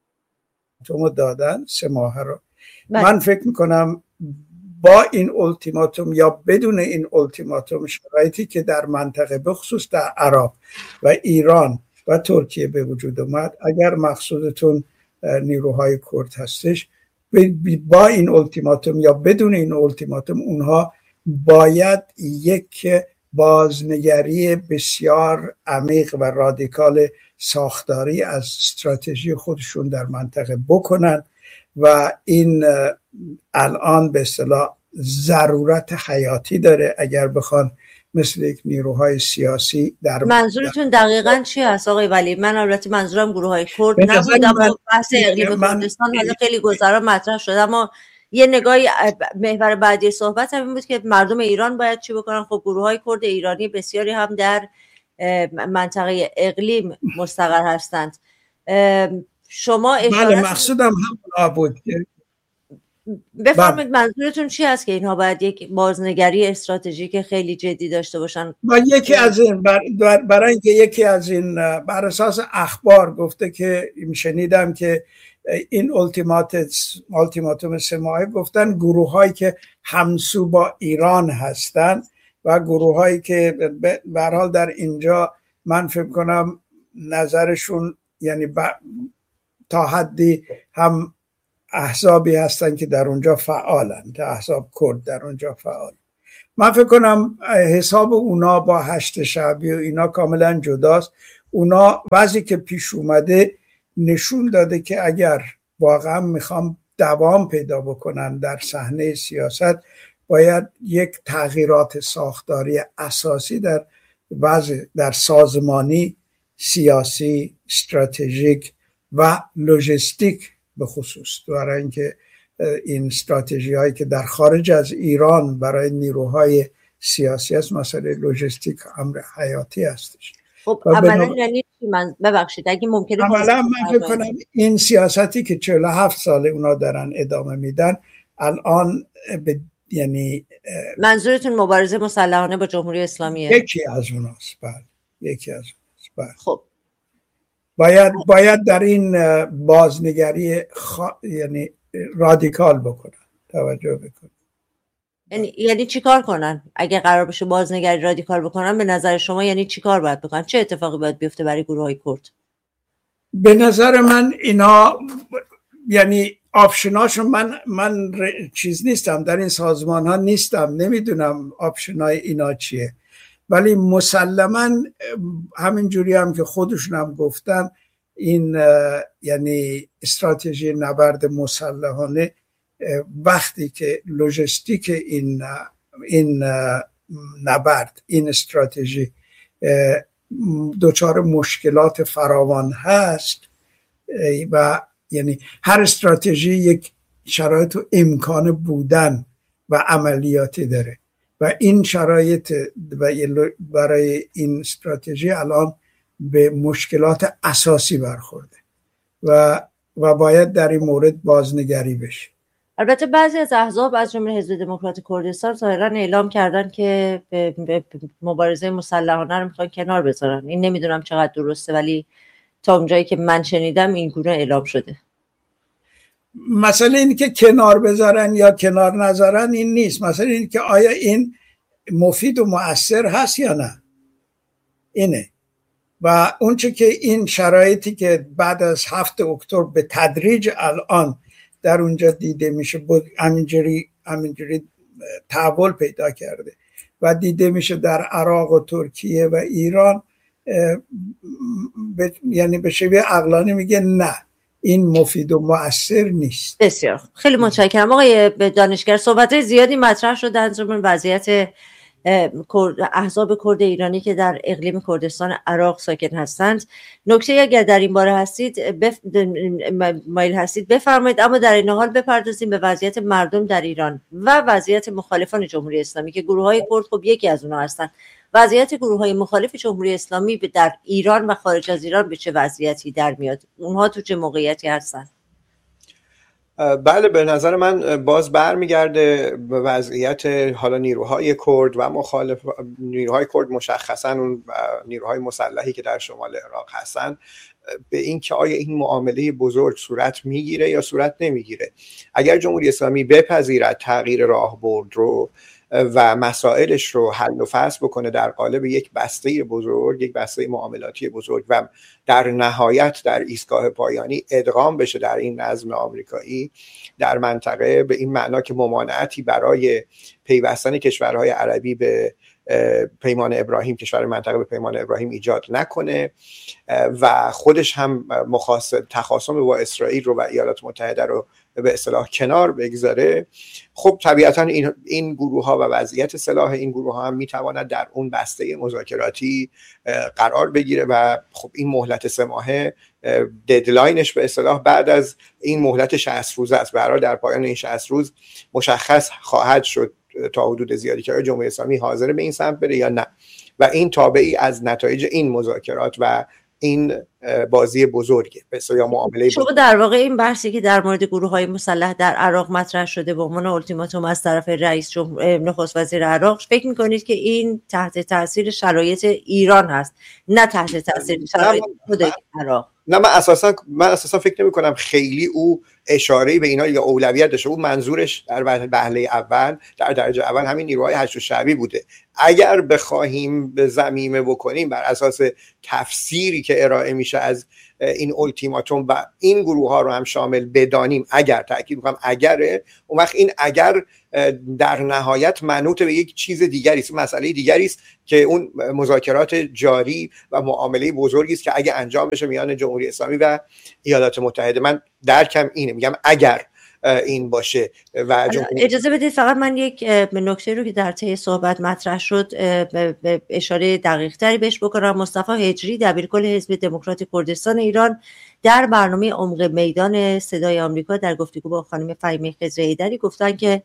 دادن سه ماه رو. بله. من فکر میکنم با این اولتیماتوم یا بدون این اولتیماتوم شرایطی که در منطقه بخصوص در عراق و ایران و ترکیه به وجود اومد، اگر مقصودتون نیروهای کرد هستش، با این اولتیماتوم یا بدون این اولتیماتوم اونها باید یک بازنگری بسیار عمیق و رادیکال ساختاری از استراتژی خودشون در منطقه بکنن و این الان به اصطلاح ضرورت حیاتی داره اگر بخوان مثل یک نیروهای سیاسی در منظورتون دقیقاً چی هست آقای ولی؟ من البته منظورم گروه های کرد نبود، اما بحث اقلیم کردستان حالا خیلی گذرا مطرح شد، اما یه نگاهی محور بعدی صحبت هم این بود که مردم ایران باید چی بکنن. خب گروه های کرد ایرانی بسیاری هم در منطقه اقلیم مستقر هستند. شما اشاره بله مقصودم هم بود. بفرمایید منظورتون چی است که اینها باید یک بازنگری استراتژیک خیلی جدی داشته باشن؟ و یکی از این بر برای اینکه یکی از این بر اساس اخبار گفته که شنیدم که این التیماتوم سه ماهه گفتن گروه هایی که همسو با ایران هستن و گروه هایی که به هر حال در اینجا من فکر کنم نظرشون یعنی تا حدی هم احزابی هستن که در اونجا فعالن، تا احزاب کرد در اونجا فعال. من فکر کنم حساب اونا با هشت شعبی و اینا کاملا جداست. اونا وضعی که پیش اومده نشون داده که اگر واقعا میخوام دوام پیدا بکنن در صحنه سیاست باید یک تغییرات ساختاری اساسی در وضع در سازمانی، سیاسی، استراتژیک و لوجستیک به خصوص، برای اینکه این استراتژی هایی که در خارج از ایران برای نیروهای سیاسی است، مسئله لوجستیک امر حیاتی هستش. خب اولا یعنی من ببخشید اگه ممکنه اولا من فکر کنم این سیاستی که چهل و هفت ساله اونا دارن ادامه میدن الان به یعنی منظورتون مبارزه مسلحانه با جمهوری اسلامیه؟ یکی از اوناست. بله یکی از اوناست. بله. خب باید باید در این بازنگری خ... یعنی رادیکال بکنن، توجه بکنن. یعنی یعنی چیکار کنن؟ اگه قرار بشه بازنگری رادیکال بکنن به نظر شما یعنی چیکار باید بکنن؟ چه اتفاقی باید بیفته برای گروه‌های کرد؟ به نظر من اینا یعنی آپشناشون من من چیز نیستم، در این سازمان ها نیستم، نمیدونم آپشنای اینا چیه، ولی مسلماً همین جوری هم که خودشون هم گفتن این یعنی استراتژی نبرد مسلحانه وقتی که لوجستیک این این نبرد این استراتژی دچار مشکلات فراوان هست و یعنی هر استراتژی یک شرایط و امکان بودن و عملیاتی داره و این شرایط برای این استراتژی الان به مشکلات اساسی برخورده و و باید در این مورد بازنگری بشه. البته بعضی از احزاب از جمله حزب دموکرات کردستان ظاهرا اعلام کردن که به مبارزه مسلحانه رو میخوان کنار بذارن. این نمیدونم چقدر درسته، ولی تا اونجایی که من شنیدم این گونه اعلام شده. مسئله این که کنار بذارن یا کنار نذارن این نیست، مسئله این که آیا این مفید و مؤثر هست یا نه، اینه. و اونچه که این شرایطی که بعد از هفت اکتبر به تدریج الان در اونجا دیده میشه بود همینجوری همینجوری تحول پیدا کرده و دیده میشه در عراق و ترکیه و ایران، ب... یعنی به شیوه عقلانی میگه نه این مفید و مؤثر نیست. بسیار خیلی متشکرم آقای دانشگر. صحبت زیادی مطرح شد در زمین وضعیت احزاب کرد ایرانی که در اقلیم کردستان عراق ساکن هستند. نکته اگر در این باره هستید بف... مایل هستید بفرمایید، اما در این حال بپردازیم به وضعیت مردم در ایران و وضعیت مخالفان جمهوری اسلامی که گروه‌های کرد خب یکی از اونها هستند. وضعیت گروه‌های مخالف جمهوری اسلامی در ایران و خارج از ایران به چه وضعیتی در میاد؟ اونها تو چه موقعیتی هستند؟ بله، به نظر من باز برمیگرده به وضعیت حالا نیروهای کرد و مخالف نیروهای کرد، مشخصا اون نیروهای مسلحی که در شمال عراق هستن، به این که آیا این معامله بزرگ صورت میگیره یا صورت نمیگیره. اگر جمهوری اسلامی بپذیرد تغییر راهبرد رو و مسائلش رو حل و فصل بکنه در قالب یک بسته بزرگ، یک بسته معاملاتی بزرگ و در نهایت در ایستگاه پایانی ادغام بشه در این نظم آمریکایی در منطقه، به این معنا که ممانعتی برای پیوستن کشورهای عربی به پیمان ابراهیم، کشور منطقه به پیمان ابراهیم ایجاد نکنه و خودش هم مخاصم تخاصم با اسرائیل رو و ایالات متحده رو به اصطلاح کنار بگذاره، خب طبیعتا این این گروه ها و وضعیت سلاح این گروه ها هم میتواند در اون بسته مذاکراتی قرار بگیره و خب این مهلت سه ماهه ددلاینش به اصطلاح بعد از این مهلت شصت روز است. برای در پایان این شصت روز مشخص خواهد شد تا حدود زیادی که جمهوری اسلامی حاضر به این سمت بره یا نه و این تابعی از نتایج این مذاکرات و این بازی بزرگه یا معامله شما بزرگ. در واقع این بحثی که در مورد گروه‌های مسلح در عراق مطرح شده به عنوان التیماتوم از طرف رئیس جمهور نخست وزیر عراق، فکر می‌کنید که این تحت تاثیر شرایط ایران هست نه تحت تاثیر شرایط خود عراق؟ نه، من اساسا من اساسا فکر نمی کنم خیلی او اشاره‌ای به اینا یا اولویت داشته. او منظورش در وهله اول در درجه اول همین نیروهای هشت شعبی بوده. اگر بخواهیم به ضمیمه بکنیم بر اساس تفسیری که ارائه میشه از این التیماتوم و این گروه ها رو هم شامل بدانیم، اگر تاکید میکنم اگره، اون وقت این اگر در نهایت منوط به یک چیز دیگری است، مسئله دیگری است که اون مذاکرات جاری و معامله بزرگی است که اگه انجام بشه میان جمهوری اسلامی و ایالات متحده. من درکم اینه، میگم اگر این باشه. و اجازه بدید فقط من یک نکته رو که در طی صحبت مطرح شد به اشاره دقیق تری بهش بکنم. مصطفی هجری دبیرکل حزب دموکرات کردستان ایران در برنامه عمق میدان صدای آمریکا در گفتگو با خانم فهیمه خضراییدری گفتن که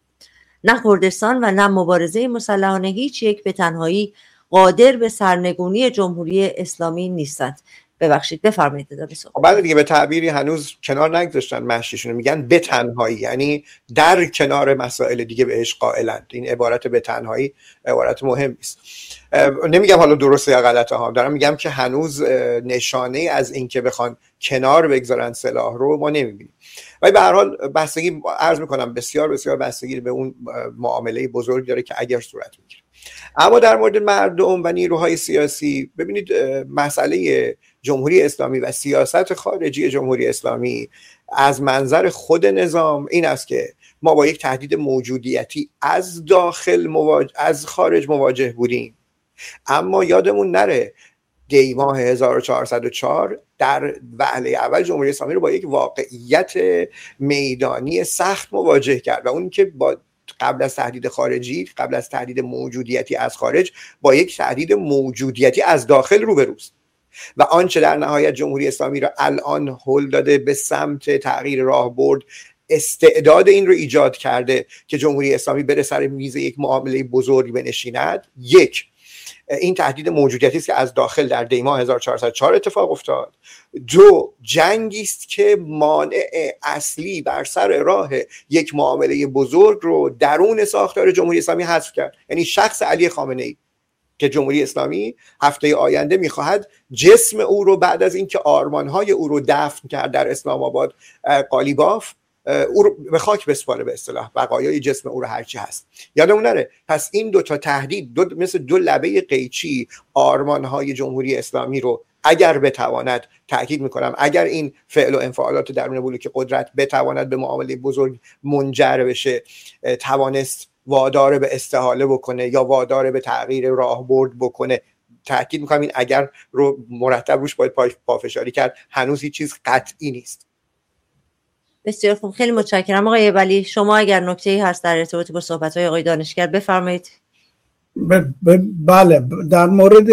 نه کردستان و نه مبارزه مسلحانه هیچ یک به تنهایی قادر به سرنگونی جمهوری اسلامی نیستند. ببخشید بفرمایید ادامه صحبت. بعد دیگه به تعبیری هنوز کنار نگذاشتن مشیشون، میگن به تنهایی، یعنی در کنار مسائل دیگه بهش قائلند. این عبارت به تنهایی عبارت مهمی است. نمیگم حالا درسته یا غلطه ها، دارم میگم که هنوز نشانه از این که بخوان کنار بگذارن سلاح رو ما نمیبینیم. ولی به هر حال بستگی عرض میکنم بسیار بسیار بستگی به اون معامله بزرگ داره که اگر صورت میگیره. اما در مورد مردم و نیروهای سیاسی، ببینید مسئله جمهوری اسلامی و سیاست خارجی جمهوری اسلامی از منظر خود نظام این است که ما با یک تهدید موجودیتی از داخل مواجه، از خارج مواجه بودیم. اما یادمون نره دی ماه هزار و چهارصد و چهار در وهله اول جمهوری اسلامی رو با یک واقعیت میدانی سخت مواجه کرد و اون که با قبل از تهدید خارجی، قبل از تهدید موجودیتی از خارج، با یک تهدید موجودیتی از داخل روبروست. و آنچه در نهایت جمهوری اسلامی را الان هل داده به سمت تغییر راهبرد، استعداد این رو ایجاد کرده که جمهوری اسلامی بره سر میز یک معامله بزرگ بنشیند. یک، این تهدید موجودیتی است که از داخل در دی ماه هزار و چهارصد و چهار اتفاق افتاد. دو، جنگی است که مانع اصلی بر سر راه یک معامله بزرگ رو درون ساختار جمهوری اسلامی حذف کرد، یعنی شخص علی خامنه‌ای که جمهوری اسلامی هفته آینده میخواهد جسم او رو بعد از اینکه آرمانهای او رو دفن کرد در اسلام آباد قالیباف، او رو به خاک بسپاره، به اصطلاح بقایای جسم او رو هرچی هست. یادمون نره پس این دو تا تهدید دو مثل دو لبه قیچی آرمانهای جمهوری اسلامی رو اگر بتواند، تأکید میکنم اگر این فعل و انفعالات درون بلوک قدرت بتواند به معامله بزرگ منجر بشه، توانست وادار به استحاله بکنه یا وادار به تغییر راهبرد بکنه. تأکید میکنم این اگر رو مرتب روش باید پافشاری کرد، هنوز هیچ چیز قطعی نیست. بسیار خوب، خیلی متشکرم آقای ولی. شما اگر نکته‌ای هست در ارتباط با صحبت‌های آقای دانشگر بفرمایید. ب- ب- بله، در مورد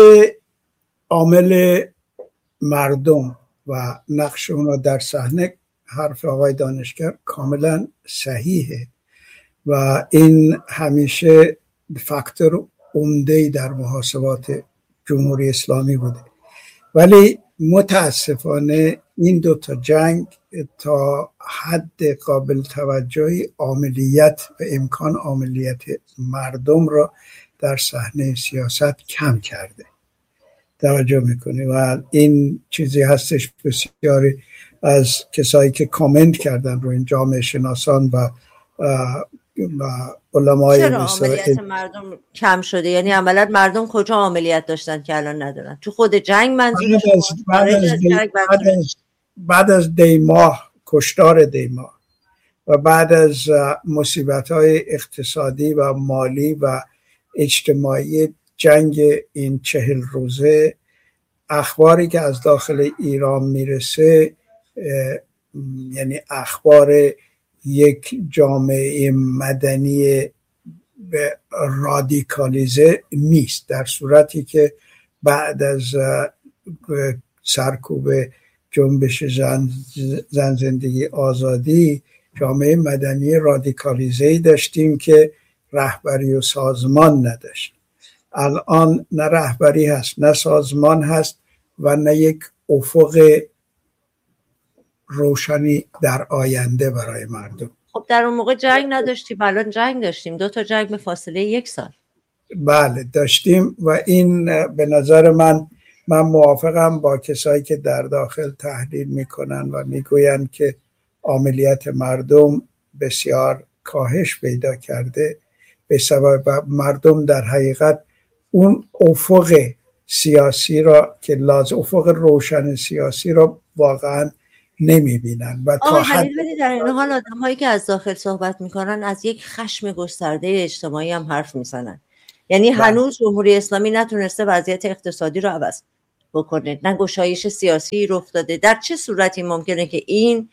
عامل مردم و نقش اونا در صحنه حرف آقای دانشگر کاملا صحیحه و این همیشه فاکتور عمده‌ای در محاسبات جمهوری اسلامی بوده. ولی متاسفانه این دو تا جنگ تا حد قابل توجهی عاملیت و امکان عاملیت مردم را در صحنه سیاست کم کرده. توجه میکنی و این چیزی هستش بسیاری از کسایی که کامنت کردن رو این جامعه شناسان و و علمای چرا عملیات مردم کم شده؟ یعنی عملا مردم کجا عملیات داشتن که الان ندارن؟ تو خود جنگ منظور بعد از, بعد, از دی... بعد, از... بعد از دی ماه، کشتار دی ماه و بعد از مصیبت‌های اقتصادی و مالی و اجتماعی جنگ این چهل روزه، اخباری که از داخل ایران میرسه یعنی اخبار یک جامعه مدنی به رادیکالیزه نیست، در صورتی که بعد از سرکوب جنبش زن, زن زندگی آزادی جامعه مدنی رادیکالیزه‌ای داشتیم که رهبری و سازمان نداشت. الان نه رهبری هست نه سازمان هست و نه یک افق روشنی در آینده برای مردم. خب در اون موقع جنگ نداشتیم، الان جنگ داشتیم، دو تا جنگ به فاصله یک سال. بله داشتیم و این به نظر من من موافقم با کسایی که در داخل تحلیل میکنن و میگوین که عاملیت مردم بسیار کاهش پیدا کرده به سبب مردم در حقیقت اون افق سیاسی را که لازم افق روشن سیاسی را واقعا نمیبینن. و تا حد در این حال آدم هایی که از داخل صحبت میکنن از یک خشم گسترده اجتماعی هم حرف میزنن. یعنی بله. هنوز جمهوری اسلامی نتونسته وضعیت اقتصادی رو عوض بکنه، نه گشایش سیاسی رخ داده. در چه صورتی ممکنه که این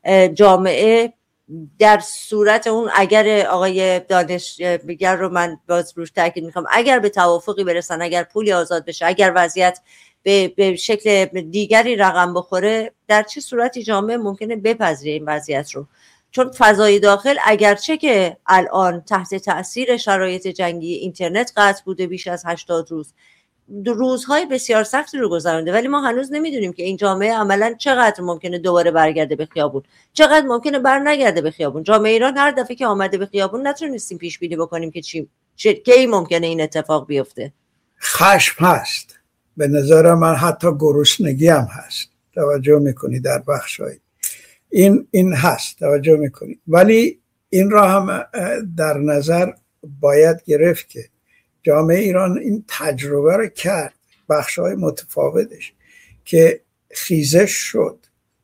جامعه در صورت اون اگر آقای دانشگر رو من باز روش تاکید میکنم اگر به توافقی برسن، اگر پولی آزاد بشه، اگر وضعیت به, به شکل دیگری رقم بخوره، در چه صورتی جامعه ممکنه بپذیره این وضعیت رو؟ چون فضای داخل اگرچه که الان تحت تأثیر شرایط جنگی اینترنت قطع بوده بیش از هشتاد روز، روزهای بسیار سختی رو گذرونده، ولی ما هنوز نمیدونیم که این جامعه عملاً چقدر ممکنه دوباره برگرده به خیابون، چقدر ممکنه بر نگرده به خیابون. جامعه ایران هر دفعه که آمده به خیابون نتونستیم پیش بینی بکنیم که چی کی ممکنه این اتفاق بیفته. خشم هست، به نظر من حتی گرسنگی هم هست، توجه میکنی در بخشای این این هست، توجه میکنی. ولی این را هم در نظر باید گرفت که جامعه ایران این تجربه رو کرد، بخشای متفاوتش، که خیزش شد،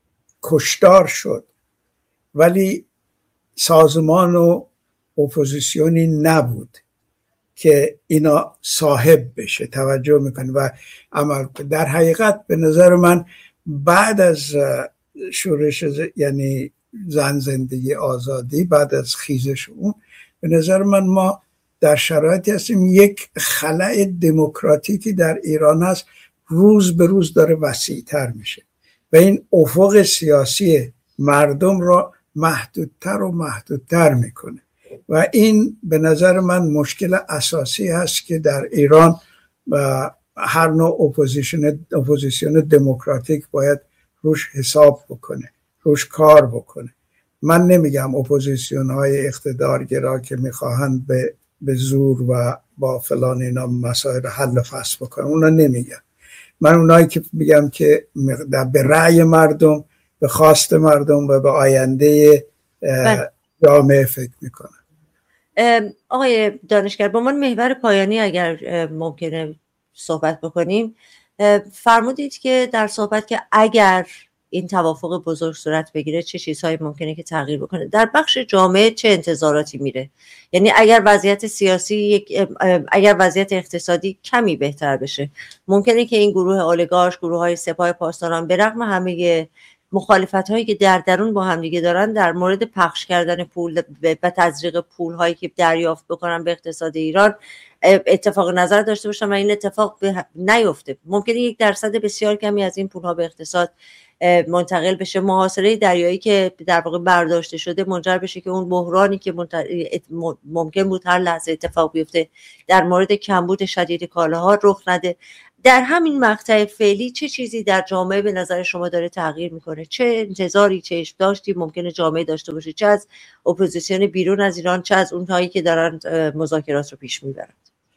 کشتار شد، ولی سازمان و اپوزیسیونی نبود که اینا صاحب بشه، توجه میکنه و عمل. در حقیقت به نظر من بعد از شورش یعنی زن زندگی آزادی، بعد از خیزش اون، به نظر من ما در شرایطی هستیم یک خلأ دموکراتیکی در ایران هست، روز به روز داره وسیع‌تر میشه و این افق سیاسی مردم را محدودتر و محدودتر میکنه و این به نظر من مشکل اساسی هست که در ایران و هر نوع اپوزیشن اپوزیسیون دموکراتیک باید روش حساب بکنه، روش کار بکنه. من نمیگم اپوزیسیون های اقتدارگرا که میخواهند به به زور و با فلان اینا مسائل حل و فصل بکنن، اونا نمیگم. من اونایی که میگم که به رأی مردم، به خواست مردم و به آینده جامعه فکر میکنن. آقای دانشگر، با من محور پایانی اگر ممکنه صحبت بکنیم، فرمودید که در صحبت که اگر این توافق بزرگ صورت بگیره چه چیزهایی ممکنه که تغییر بکنه در بخش جامعه، چه انتظاراتی میره؟ یعنی اگر وضعیت سیاسی، اگر وضعیت اقتصادی کمی بهتر بشه، ممکنه که این گروه اولیگارش، گروه های سپاه پاسداران، به رغم همه مخالفت هایی که در درون با هم دیگه دارن در مورد پخش کردن پول و تزریق پول هایی که دریافت بکنن به اقتصاد ایران اتفاق نظر داشته باشن و این اتفاق نیفته. ممکنه یک درصد بسیار کمی از این پول ها به اقتصاد منتقل بشه، محاصره دریایی که در واقع برداشته شده منجر بشه که اون بحرانی که ممکن بود هر لحظه اتفاق بیفته در مورد کمبود شدید کالاها رخ نده. در همین مقطع فعلی چه چیزی در جامعه به نظر شما داره تغییر میکنه؟ چه انتظاری، چه داشتی ممکنه جامعه داشته باشه، چه از اپوزیسیون بیرون از ایران، چه از اونهایی که دارن مذاکرات رو پیش میبرند؟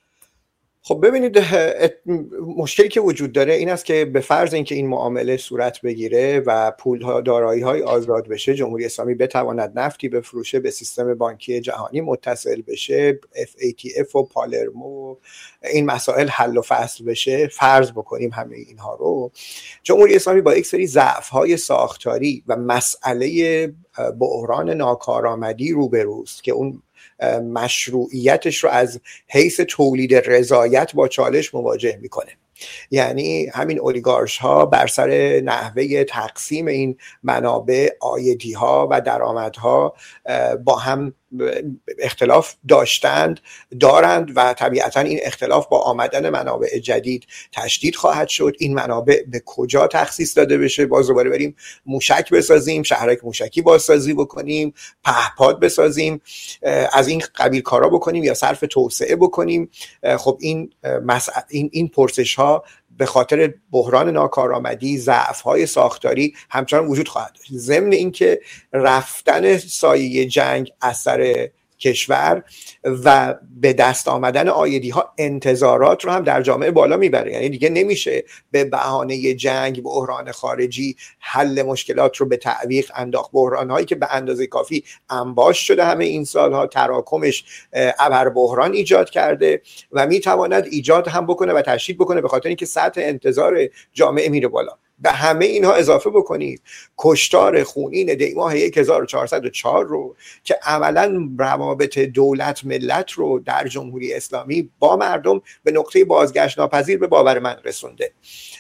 خب ببینید، مشکلی که وجود داره این است که به فرض اینکه این معامله صورت بگیره و پول‌ها، دارایی‌های آزاد بشه، جمهوری اسلامی بتواند نفتی بفروشه، به سیستم بانکی جهانی متصل بشه، اف ای تی اف و پالرمو، این مسائل حل و فصل بشه، فرض بکنیم همه اینها رو، جمهوری اسلامی با یک سری ضعف‌های ساختاری و مسئله بحران ناکارآمدی روبروست که اون مشروعیتش رو از حیث تولید رضایت با چالش مواجه میکنه. یعنی همین اولیگارش ها بر سر نحوه تقسیم این منابع، عایدی ها و درآمدها با هم اختلاف داشتند، دارند و طبیعتا این اختلاف با آمدن منابع جدید تشدید خواهد شد. این منابع به کجا تخصیص داده بشه؟ باز دوباره بریم موشک بسازیم، شهرک موشکی بازسازی بکنیم، پهپاد بسازیم، از این قبیل کارا بکنیم یا صرف توسعه بکنیم. خب این مسئله، این این پرسش ها به خاطر بحران ناکارآمدی، ضعف‌های ساختاری همچنان وجود خواهد داشت. ضمن اینکه رفتن سایه جنگ از سر کشور و به دست آمدن آیدی ها انتظارات رو هم در جامعه بالا میبره. یعنی دیگه نمیشه به بهانه جنگ، بحران خارجی حل مشکلات رو به تعویق انداخت. بحران هایی که به اندازه کافی انباش شده همه این سالها، تراکمش ابر بحران ایجاد کرده و میتواند ایجاد هم بکنه و تشدید بکنه، به خاطر اینکه سطح انتظار جامعه میره بالا. به همه اینها اضافه بکنید کشتار خونین دیماه هزار و چهارصد و چهار رو که عملاً روابط دولت ملت رو در جمهوری اسلامی با مردم به نقطه بازگشت ناپذیر به باور من رسونده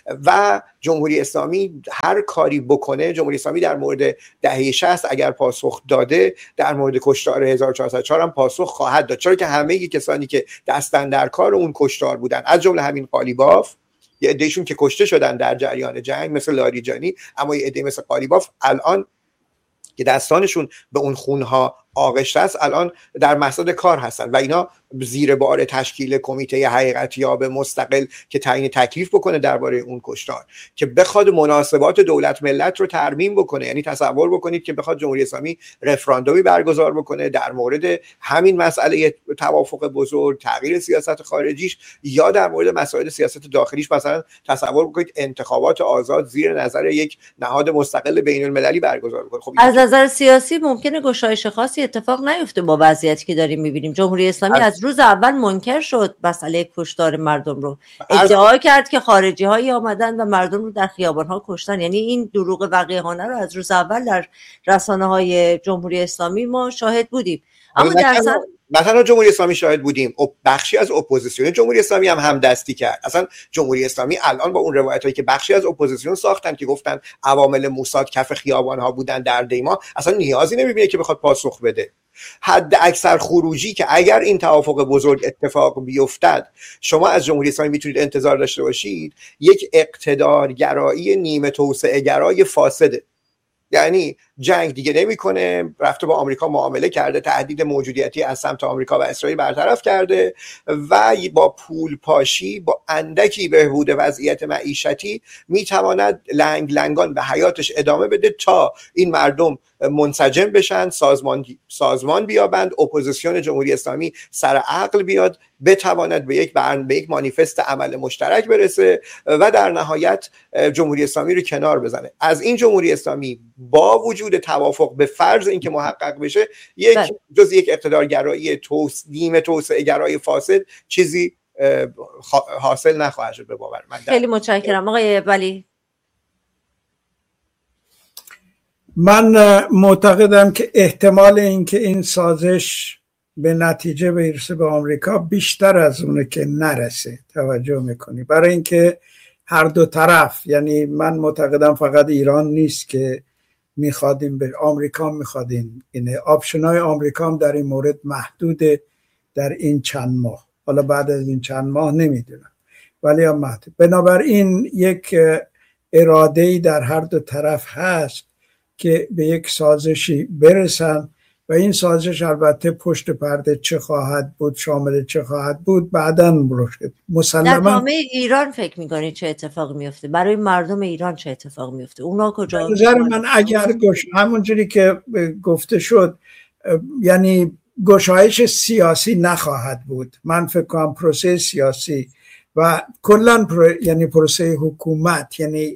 و جمهوری اسلامی هر کاری بکنه، جمهوری اسلامی در مورد دهه شصت اگر پاسخ داده، در مورد کشتار هزار و چهارصد و چهار هم پاسخ خواهد داد، چرا که همه کسانی که دستن در کار اون کشتار بودن، از جمله همین قالیباف، یه عدهشون که کشته شدن در جریان جنگ مثل لاریجانی، اما یه عده مثل قالیباف الان که دستانشون به اون خونها آغشته است الان در مصدد کار هستن و اینا زیر بار تشکیل کمیته حقیقتیاب مستقل که تعیین تکلیف بکنه درباره اون کشتار، که بخواد مناسبات دولت ملت رو ترمیم بکنه. یعنی تصور بکنید که بخواد جمهوری اسلامی رفراندومی برگزار بکنه در مورد همین مسئله توافق بزرگ، تغییر سیاست خارجیش، یا در مورد مسائل سیاست داخلیش، مثلا تصور بکنید انتخابات آزاد زیر نظر یک نهاد مستقل بین المللی برگزار بکنه. خب از نظر سیاسی ممکنه گشایش خاصی اتفاق نیفته با وضعیتی که داریم می‌بینیم. جمهوری اسلامی از, از روز اول منکر شد مسئله کشتار مردم رو، ادعا کرد که خارجی هایی آمدن و مردم رو در خیابان ها کشتن. یعنی این دروغ وقیحانه رو از روز اول در رسانه های جمهوری اسلامی ما شاهد بودیم. اما در اصل مثلا جمهوری اسلامی شاهد بودیم، بخشی از اپوزیسیون جمهوری اسلامی هم همدستی کرد. اصلا جمهوری اسلامی الان با اون روایتایی که بخشی از اپوزیسیون ساختن که گفتن عوامل موساد کف خیابان ها بودن در دیما، اصلا نیازی نمیبینه که بخواد پاسخ بده. حد اکثر خروجی که اگر این توافق بزرگ اتفاق بیفتد شما از جمهوری اسلامی میتونید انتظار داشته باشید، یک اقتدارگرایی نیمه توسعه گرای فاسده. یعنی جنگ دیگه نمیکنه، رفته با آمریکا معامله کرده، تهدید موجودیتی از سمت آمریکا و اسرائیل برطرف کرده و با پول پاشی، با اندکی بهبود وضعیت معیشتی میتواند لنگ لنگان به حیاتش ادامه بده تا این مردم منسجم بشن، سازمان سازمان بیابند، اپوزیسیون جمهوری اسلامی سر عقل بیاد، بتواند به یک برن به یک مانیفست عمل مشترک برسه و در نهایت جمهوری اسلامی رو کنار بزنه. از این جمهوری اسلامی با وجود توافق به فرض اینکه محقق بشه، یک بله. جز یک اقتدارگرایی توس نیمه توسعه گرای فاسد چیزی حاصل نخواهد شد به باور من. خیلی متشکرم آقای ولی. من معتقدم که احتمال اینکه این سازش به نتیجه برسه به آمریکا بیشتر از اونه که نرسه. توجه میکنی؟ برای اینکه هر دو طرف، یعنی من معتقدم فقط ایران نیست که میخوادیم به آمریکا میخوادیم، اینه آپشنای آمریکا هم در این مورد محدوده در این چند ماه، حالا بعد از این چند ماه نمیدونم ولی هم محدود. بنابراین یک اراده‌ای در هر دو طرف هست که به یک سازشی برسن و این سازش البته پشت پرده چه خواهد بود، شامل چه خواهد بود بعداً بروشه. مسلماً در جامعه ایران فکر می‌کنید چه اتفاقی میفته؟ برای مردم ایران چه اتفاقی میفته؟ اونا کجا؟ به نظر من اگر گوش همونجوری که گفته شد، یعنی گشایش سیاسی نخواهد بود. من فکر کنم پروسه سیاسی و کلاً پرو، یعنی پروسه حکومت، یعنی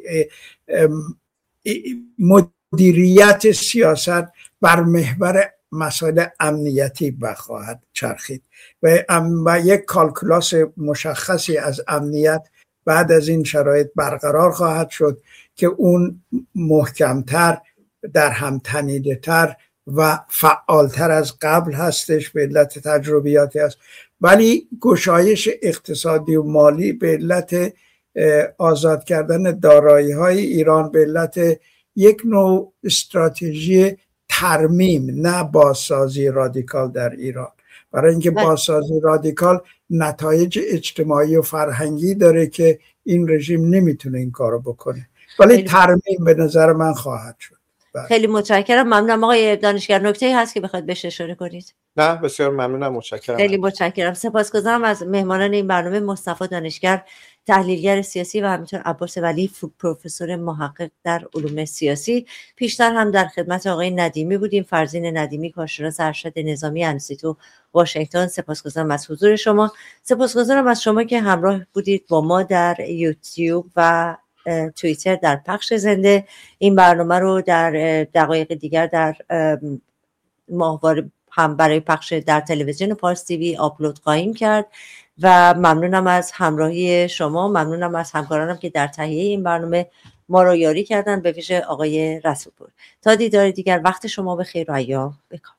مدیریت سیاست بر محور مسائل امنیتی بخواهد چرخید و, و یک کالکولاس مشخصی از امنیت بعد از این شرایط برقرار خواهد شد که اون محکمتر، در هم تنیده تر و فعالتر از قبل هستش به علت تجربیاتی است. ولی گشایش اقتصادی و مالی به علت آزاد کردن دارایی های ایران، به علت یک نوع استراتژی ترمیم نه بازسازی رادیکال در ایران، برای اینکه بازسازی رادیکال نتایج اجتماعی و فرهنگی داره که این رژیم نمیتونه این کارو بکنه، ولی ترمیم به نظر من خواهد شد. خیلی متشکرم. ممنونم آقای دانشگر. نکته‌ای هست که بخواید بهش اشاره کنید؟ نه بسیار ممنونم، متشکرم. خیلی متشکرم. سپاسگزارم از مهمانان این برنامه، مصطفی دانشگر تحلیلگر سیاسی و همینطور عباس ولی پروفسور محقق در علوم سیاسی. پیشتر هم در خدمت آقای ندیمی بودیم، فرزین ندیمی، کارشناس ارشد نظامی انستیتو واشنگتن. سپاسگزارم از حضور شما. سپاسگزارم از شما که همراه بودید با ما در یوتیوب و توییتر در پخش زنده. این برنامه رو در دقایق دیگر در ماهواره هم برای پخش در تلویزیون پارس تیوی آپلود خواهیم کرد و ممنونم از همراهی شما. ممنونم از همکارانم که در تهیه این برنامه ما رو یاری کردن، به ویژه آقای رسولپور. تا دیدار دیگر، وقت شما بخیر و ایام بکام.